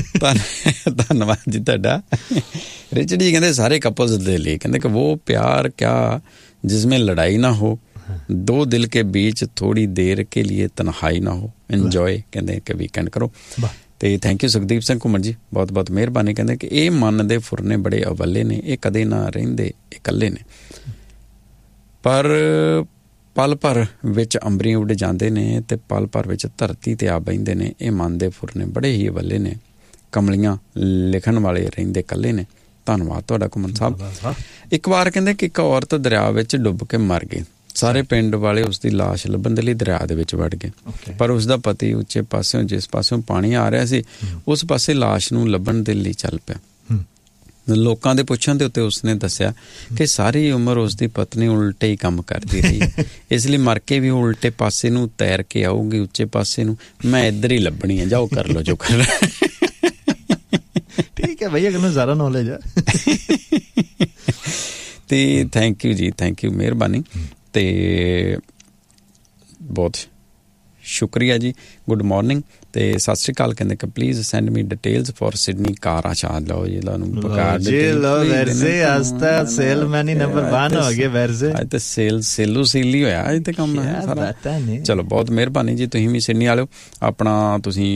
Speaker 1: ਧੰਨਵਾਦ ਜੀ ਤੁਹਾਡਾ। ਰਿਚਰਡ ਜੀ ਕਹਿੰਦੇ ਸਾਰੇ ਕਪਲਸ ਦੇ ਲਈ, ਕਹਿੰਦੇ ਕਿ ਉਹ ਪਿਆਰ ਕਿਆ ਜਿਸमें ਲੜਾਈ ਨਾ ਹੋ, ਦੋ ਦਿਲ ਕੇ बीच ਥੋੜੀ ਦੇਰ ਕੇ लिए ਤਨਹਾਈ ਨਾ ਹੋ, ਇੰਜੋਏ ਕਹਿੰਦੇ ਕਿ ਵੀਕਐਂਡ ਕਰੋ। ਅਤੇ ਥੈਂਕ ਯੂ ਸੁਖਦੀਪ ਸਿੰਘ ਘੁੰਮਣ ਜੀ, ਬਹੁਤ ਬਹੁਤ ਮਿਹਰਬਾਨੀ। ਕਹਿੰਦੇ ਕਿ ਇਹ ਮਨ ਦੇ ਫੁਰਨੇ ਬੜੇ ਅਵੱਲੇ ਨੇ, ਇਹ ਕਦੇ ਨਾ ਰਹਿੰਦੇ ਇਕੱਲੇ ਨੇ, ਪਰ ਪਲ ਭਰ ਵਿੱਚ ਅੰਬਰੀਆਂ ਉੱਡ ਜਾਂਦੇ ਨੇ, ਅਤੇ ਪਲ ਭਰ ਵਿੱਚ ਧਰਤੀ 'ਤੇ ਆ ਬਹਿੰਦੇ ਨੇ। ਇਹ ਮਨ ਦੇ ਫੁਰਨੇ ਬੜੇ ਹੀ ਅਵੱਲੇ ਨੇ, ਕਮਲੀਆਂ ਲਿਖਣ ਵਾਲੇ ਰਹਿੰਦੇ ਇਕੱਲੇ ਨੇ। ਧੰਨਵਾਦ ਤੁਹਾਡਾ ਘੁੰਮਣ ਸਾਹਿਬ। ਇੱਕ ਵਾਰ ਕਹਿੰਦੇ ਕਿ ਇੱਕ ਔਰਤ ਦਰਿਆ ਵਿੱਚ ਡੁੱਬ ਕੇ ਮਰ ਗਈ। ਸਾਰੇ ਪਿੰਡ ਵਾਲੇ ਉਸ ਦੀ ਲਾਸ਼ ਲੱਭਣ ਦੇ ਲਈ ਦਰਿਆ ਦੇ ਵਿੱਚ ਵੜ ਗਏ, ਪਰ ਉਸ ਦਾ ਪਤੀ ਉੱਚੇ ਪਾਸਿਓਂ ਜਿਸ ਪਾਸਿਓਂ ਪਾਣੀ ਆ ਰਿਹਾ ਸੀ ਉਸ ਪਾਸੇ ਲਾਸ਼ ਨੂੰ ਲੱਭਣ ਦੇ ਲਈ ਚੱਲ ਪਿਆ। ਲੋਕਾਂ ਦੇ ਪੁੱਛਣ ਦੇ ਉੱਤੇ ਉਸਨੇ ਦੱਸਿਆ ਕਿ ਸਾਰੀ ਉਮਰ ਉਸਦੀ ਪਤਨੀ ਉਲਟੇ ਹੀ ਕੰਮ ਕਰਦੀ ਰਹੀ, ਇਸ ਲਈ ਮਰ ਕੇ ਵੀ ਉਹ ਉਲਟੇ ਪਾਸੇ ਨੂੰ ਤੈਰ ਕੇ ਆਊਗੀ ਉੱਚੇ ਪਾਸੇ ਨੂੰ। ਮੈਂ ਇੱਧਰ ਹੀ ਲੱਭਣੀ ਹੈ, ਜਾਓ ਕਰ ਲਓ ਜੋ ਕਰ।
Speaker 2: ਠੀਕ ਹੈ ਭਈਆ, ਕਿੰਨਾ ਜ਼ਿਆਦਾ ਨੌਲੇਜ ਹੈ।
Speaker 1: ਤੇ ਥੈਂਕ ਯੂ ਜੀ, ਥੈਂਕ ਯੂ, ਮਿਹਰਬਾਨੀ। ਅਤੇ ਬਹੁਤ ਸ਼ੁਕਰੀਆ ਜੀ। ਗੁੱਡ ਮੋਰਨਿੰਗ ਅਤੇ ਸਤਿ ਸ਼੍ਰੀ ਅਕਾਲ। ਕਹਿੰਦੇ ਕਿ please send me details for Sydney ਕਾਰ। ਅੱਛਾ ਲਓ ਜੀ, ਤੁਹਾਨੂੰ ਬਕਾਰ
Speaker 2: ਅੱਜ ਤਾਂ
Speaker 1: ਸੇਲ ਸੇਲੂ ਸੇਲ ਹੀ ਹੋਇਆ ਅੱਜ ਤੇ ਕੰਮ ਸਾਰਾ। ਚਲੋ ਬਹੁਤ ਮਿਹਰਬਾਨੀ ਜੀ। ਤੁਸੀਂ ਵੀ ਸਿਡਨੀ ਵਾਲਿਓ ਆਪਣਾ ਤੁਸੀਂ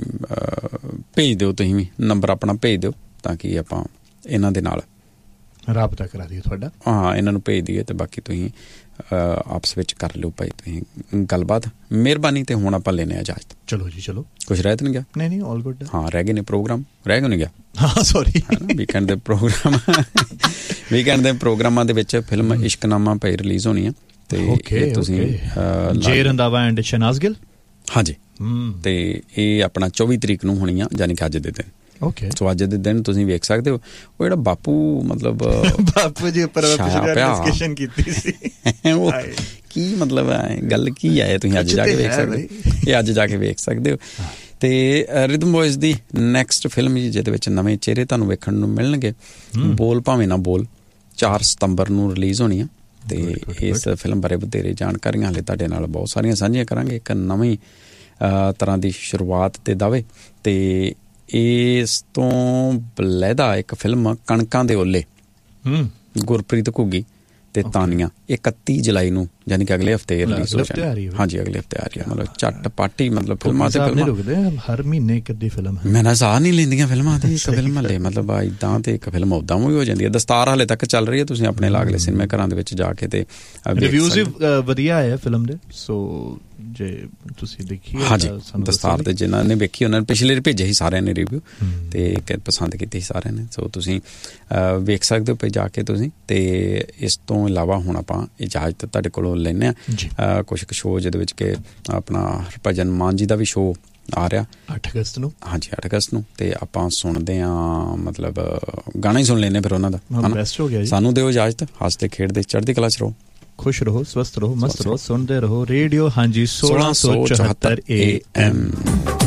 Speaker 1: ਭੇਜ ਦਿਓ, ਤੁਸੀਂ ਵੀ ਨੰਬਰ ਆਪਣਾ ਭੇਜ ਦਿਓ ਤਾਂ ਕਿ ਆਪਾਂ ਇਹਨਾਂ ਦੇ ਨਾਲ
Speaker 2: ਰਾਬਤਾ ਕਰਾ ਦਈਏ ਤੁਹਾਡਾ।
Speaker 1: ਹਾਂ, ਇਹਨਾਂ ਨੂੰ ਭੇਜ ਦਈਏ ਅਤੇ ਬਾਕੀ ਤੁਸੀਂ ਆਪਸ ਵਿੱਚ ਕਰ ਲਿਓ ਭਾਈ ਤੁਸੀਂ ਗੱਲਬਾਤ। ਮਿਹਰਬਾਨੀ। ਤੇ ਹੁਣ ਆਪਾਂ ਲੈਣੇ ਆ ਇਜਾਜ਼ਤ।
Speaker 2: ਚਲੋ ਜੀ, ਚਲੋ।
Speaker 1: ਕੁਛ ਰਹਿ ਤਾਂ ਨਹੀਂ ਗਿਆ?
Speaker 2: ਨਹੀਂ ਨਹੀਂ, ਆਲ ਗੁੱਡ। ਹਾਂ, ਰਹਿ ਗਏ ਨੇ ਪ੍ਰੋਗਰਾਮ, ਰਹਿ ਗਏ ਨਹੀਂ ਗਿਆ? ਹਾਂ, ਸੌਰੀ।
Speaker 1: ਵੀਕਐਂਡ ਦੇ ਪ੍ਰੋਗਰਾਮ ਵੀਕਐਂਡ ਦੇ ਪ੍ਰੋਗਰਾਮਾਂ ਦੇ ਵਿੱਚ ਫਿਲਮ ਇਸ਼ਕਨਾਮਾ ਪਈ ਰਿਲੀਜ਼ ਹੋਣੀ ਆ, ਅਤੇ ਤੁਸੀਂ
Speaker 2: ਜੈ ਰੰਧਾਵਾ ਐਂਡ ਸ਼ਹਨਾਜ਼ ਗਿੱਲ।
Speaker 1: ਹਾਂਜੀ, ਅਤੇ ਇਹ ਆਪਣਾ ਚੌਵੀ ਤਰੀਕ ਨੂੰ ਹੋਣੀ ਆ, ਯਾਨੀ ਕਿ ਅੱਜ ਦੇ ਦਿਨ। ਓਕੇ, ਸੋ ਅੱਜ ਦੇ ਦਿਨ ਤੁਸੀਂ ਵੇਖ ਸਕਦੇ ਹੋ। ਉਹ ਜਿਹੜਾ ਬਾਪੂ ਮਤਲਬ
Speaker 2: ਬਾਪੂ ਜੀ ਉੱਪਰ ਡਿਸਕਸ਼ਨ ਕੀਤੀ ਸੀ,
Speaker 1: ਉਹ ਕੀ ਮਤਲਬ ਹੈ, ਗੱਲ ਕੀ ਹੈ, ਤੁਸੀਂ ਅੱਜ ਜਾ ਕੇ ਵੇਖ ਸਕਦੇ ਹੋ। ਇਹ ਅੱਜ ਜਾ ਕੇ ਵੇਖ ਸਕਦੇ ਹੋ। ਅਤੇ ਰਿਦਮ ਬੋਇਜ਼ ਦੀ ਨੈਕਸਟ ਫਿਲਮ ਜੀ, ਜਿਹਦੇ ਵਿੱਚ ਨਵੇਂ ਚਿਹਰੇ ਤੁਹਾਨੂੰ ਵੇਖਣ ਨੂੰ ਮਿਲਣਗੇ। ਬੋਲ ਭਾਵੇਂ ਨਾ ਬੋਲ, ਚਾਰ ਸਤੰਬਰ ਨੂੰ ਰਿਲੀਜ਼ ਹੋਣੀ ਆ। ਅਤੇ ਇਸ ਫਿਲਮ ਬਾਰੇ ਵਧੇਰੇ ਜਾਣਕਾਰੀਆਂ ਹਾਲੇ ਤੁਹਾਡੇ ਨਾਲ ਬਹੁਤ ਸਾਰੀਆਂ ਸਾਂਝੀਆਂ ਕਰਾਂਗੇ। ਇੱਕ ਨਵੀਂ ਤਰ੍ਹਾਂ ਦੀ ਸ਼ੁਰੂਆਤ ਦੇ ਦਾਅਵੇ। ਅਤੇ ਇਸ ਤੋਂ ਬਲੈਦਾ ਇੱਕ ਫਿਲਮ ਕਣਕਾਂ ਦੇ ਓਲੇ, ਗੁਰਪ੍ਰੀਤ ਘੁੱਗੀ ਤੇ ਤਾਨੀਆ, ਇਕੱਤੀ ਜੁਲਾਈ ਨੂੰ ਯਾਨੀ ਕਿ ਅਗਲੇ ਹਫ਼ਤੇ ਰਿਲੀਜ਼ ਹੋ ਜਾਣੀ। ਹਾਂਜੀ, ਅਗਲੇ ਹਫ਼ਤੇ ਆ ਰਹੀ ਹੈ। ਮਤਲਬ ਝੱਟ ਪਾਟੀ, ਮਤਲਬ ਫਿਲਮਾਂ ਤੇ ਫਿਲਮਾਂ
Speaker 2: ਹਰ ਮਹੀਨੇ ਇੱਕ ਅੱਧੀ ਫਿਲਮ ਹੈ।
Speaker 1: ਮੈਂ ਨਾ ਸਾਹ ਨਹੀਂ ਲੈਂਦੀਆਂ ਫਿਲਮਾਂ ਤੇ, ਇੱਕ ਫਿਲਮ ਹਲੇ ਮਤਲਬ ਇੱਦਾਂ ਤੇ ਇੱਕ ਫਿਲਮ ਉੱਦਾਂ ਵੀ ਹੋ ਜਾਂਦੀ ਹੈ। ਦਸਤਾਰ ਹਾਲੇ ਤੱਕ ਚੱਲ ਰਹੀ ਹੈ, ਤੁਸੀਂ ਆਪਣੇ ਲਾਗਲੇ ਸਿਨੇਮਾ ਘਰਾਂ ਦੇ ਵਿੱਚ ਜਾ ਕੇ ਤੇ
Speaker 2: ਰਿਵਿਊਜ਼ ਵੀ ਵਧੀਆ ਆਏ ਫਿਲਮ ਦੇ। ਸੋ ਜੇ ਤੁਸੀਂ ਦੇਖੀ,
Speaker 1: ਹਾਂਜੀ, ਦਸਤਾਰ ਤੇ ਜਿਨ੍ਹਾਂ ਨੇ ਵੇਖੀ ਉਹਨਾਂ ਨੇ ਪਿਛਲੇ ਭੇਜੇ ਸੀ ਸਾਰਿਆਂ ਨੇ ਰਿਵਿਊ, ਤੇ ਪਸੰਦ ਕੀਤੀ ਸੀ ਸਾਰਿਆਂ ਨੇ। ਸੋ ਤੁਸੀਂ ਵੇਖ ਸਕਦੇ ਹੋ ਪੇ ਜਾ ਕੇ ਤੁਸੀਂ। ਤੇ ਇਸ ਤੋਂ ਇਲਾਵਾ ਹੁਣ ਆਪਾਂ ਇਜਾਜ਼ਤ ਤੁਹਾਡੇ ਕੋਲੋਂ ਲੈਂਦੇ ਹਾਂ। ਕੁਛ ਕੁ ਸ਼ੋਅ ਜਿਹਦੇ ਵਿੱਚ ਕਿ ਆਪਣਾ ਹਰਭਜਨ ਮਾਨ ਜੀ ਦਾ ਵੀ ਸ਼ੋਅ ਆ ਰਿਹਾ
Speaker 2: ਅੱਠ ਅਗਸਤ ਨੂੰ।
Speaker 1: ਹਾਂਜੀ, ਅੱਠ ਅਗਸਤ ਨੂੰ। ਤੇ ਆਪਾਂ ਸੁਣਦੇ ਹਾਂ, ਮਤਲਬ ਗਾਣਾ ਹੀ ਸੁਣ ਲੈਂਦੇ ਫਿਰ ਉਹਨਾਂ ਦਾ।
Speaker 2: ਬੈਸਟ ਹੋ ਗਿਆ।
Speaker 1: ਸਾਨੂੰ ਦਿਓ ਇਜਾਜ਼ਤ। ਹੱਸਦੇ ਖੇਡਦੇ ਚੜ੍ਹਦੀ ਕਲਾ 'ਚ ਰਹੋ,
Speaker 2: ਖੁਸ਼ ਰਹੋ, ਸਵਸਥ ਰਹੋ, ਮਸਤ ਰਹੋ, ਸੁਣਦੇ ਰਹੋ ਰੇਡੀਓ ਹਾਂਜੀ ਸੋਲਾਂ ਸੌ ਚੁਹੱਤਰ ਏ ਐਮ।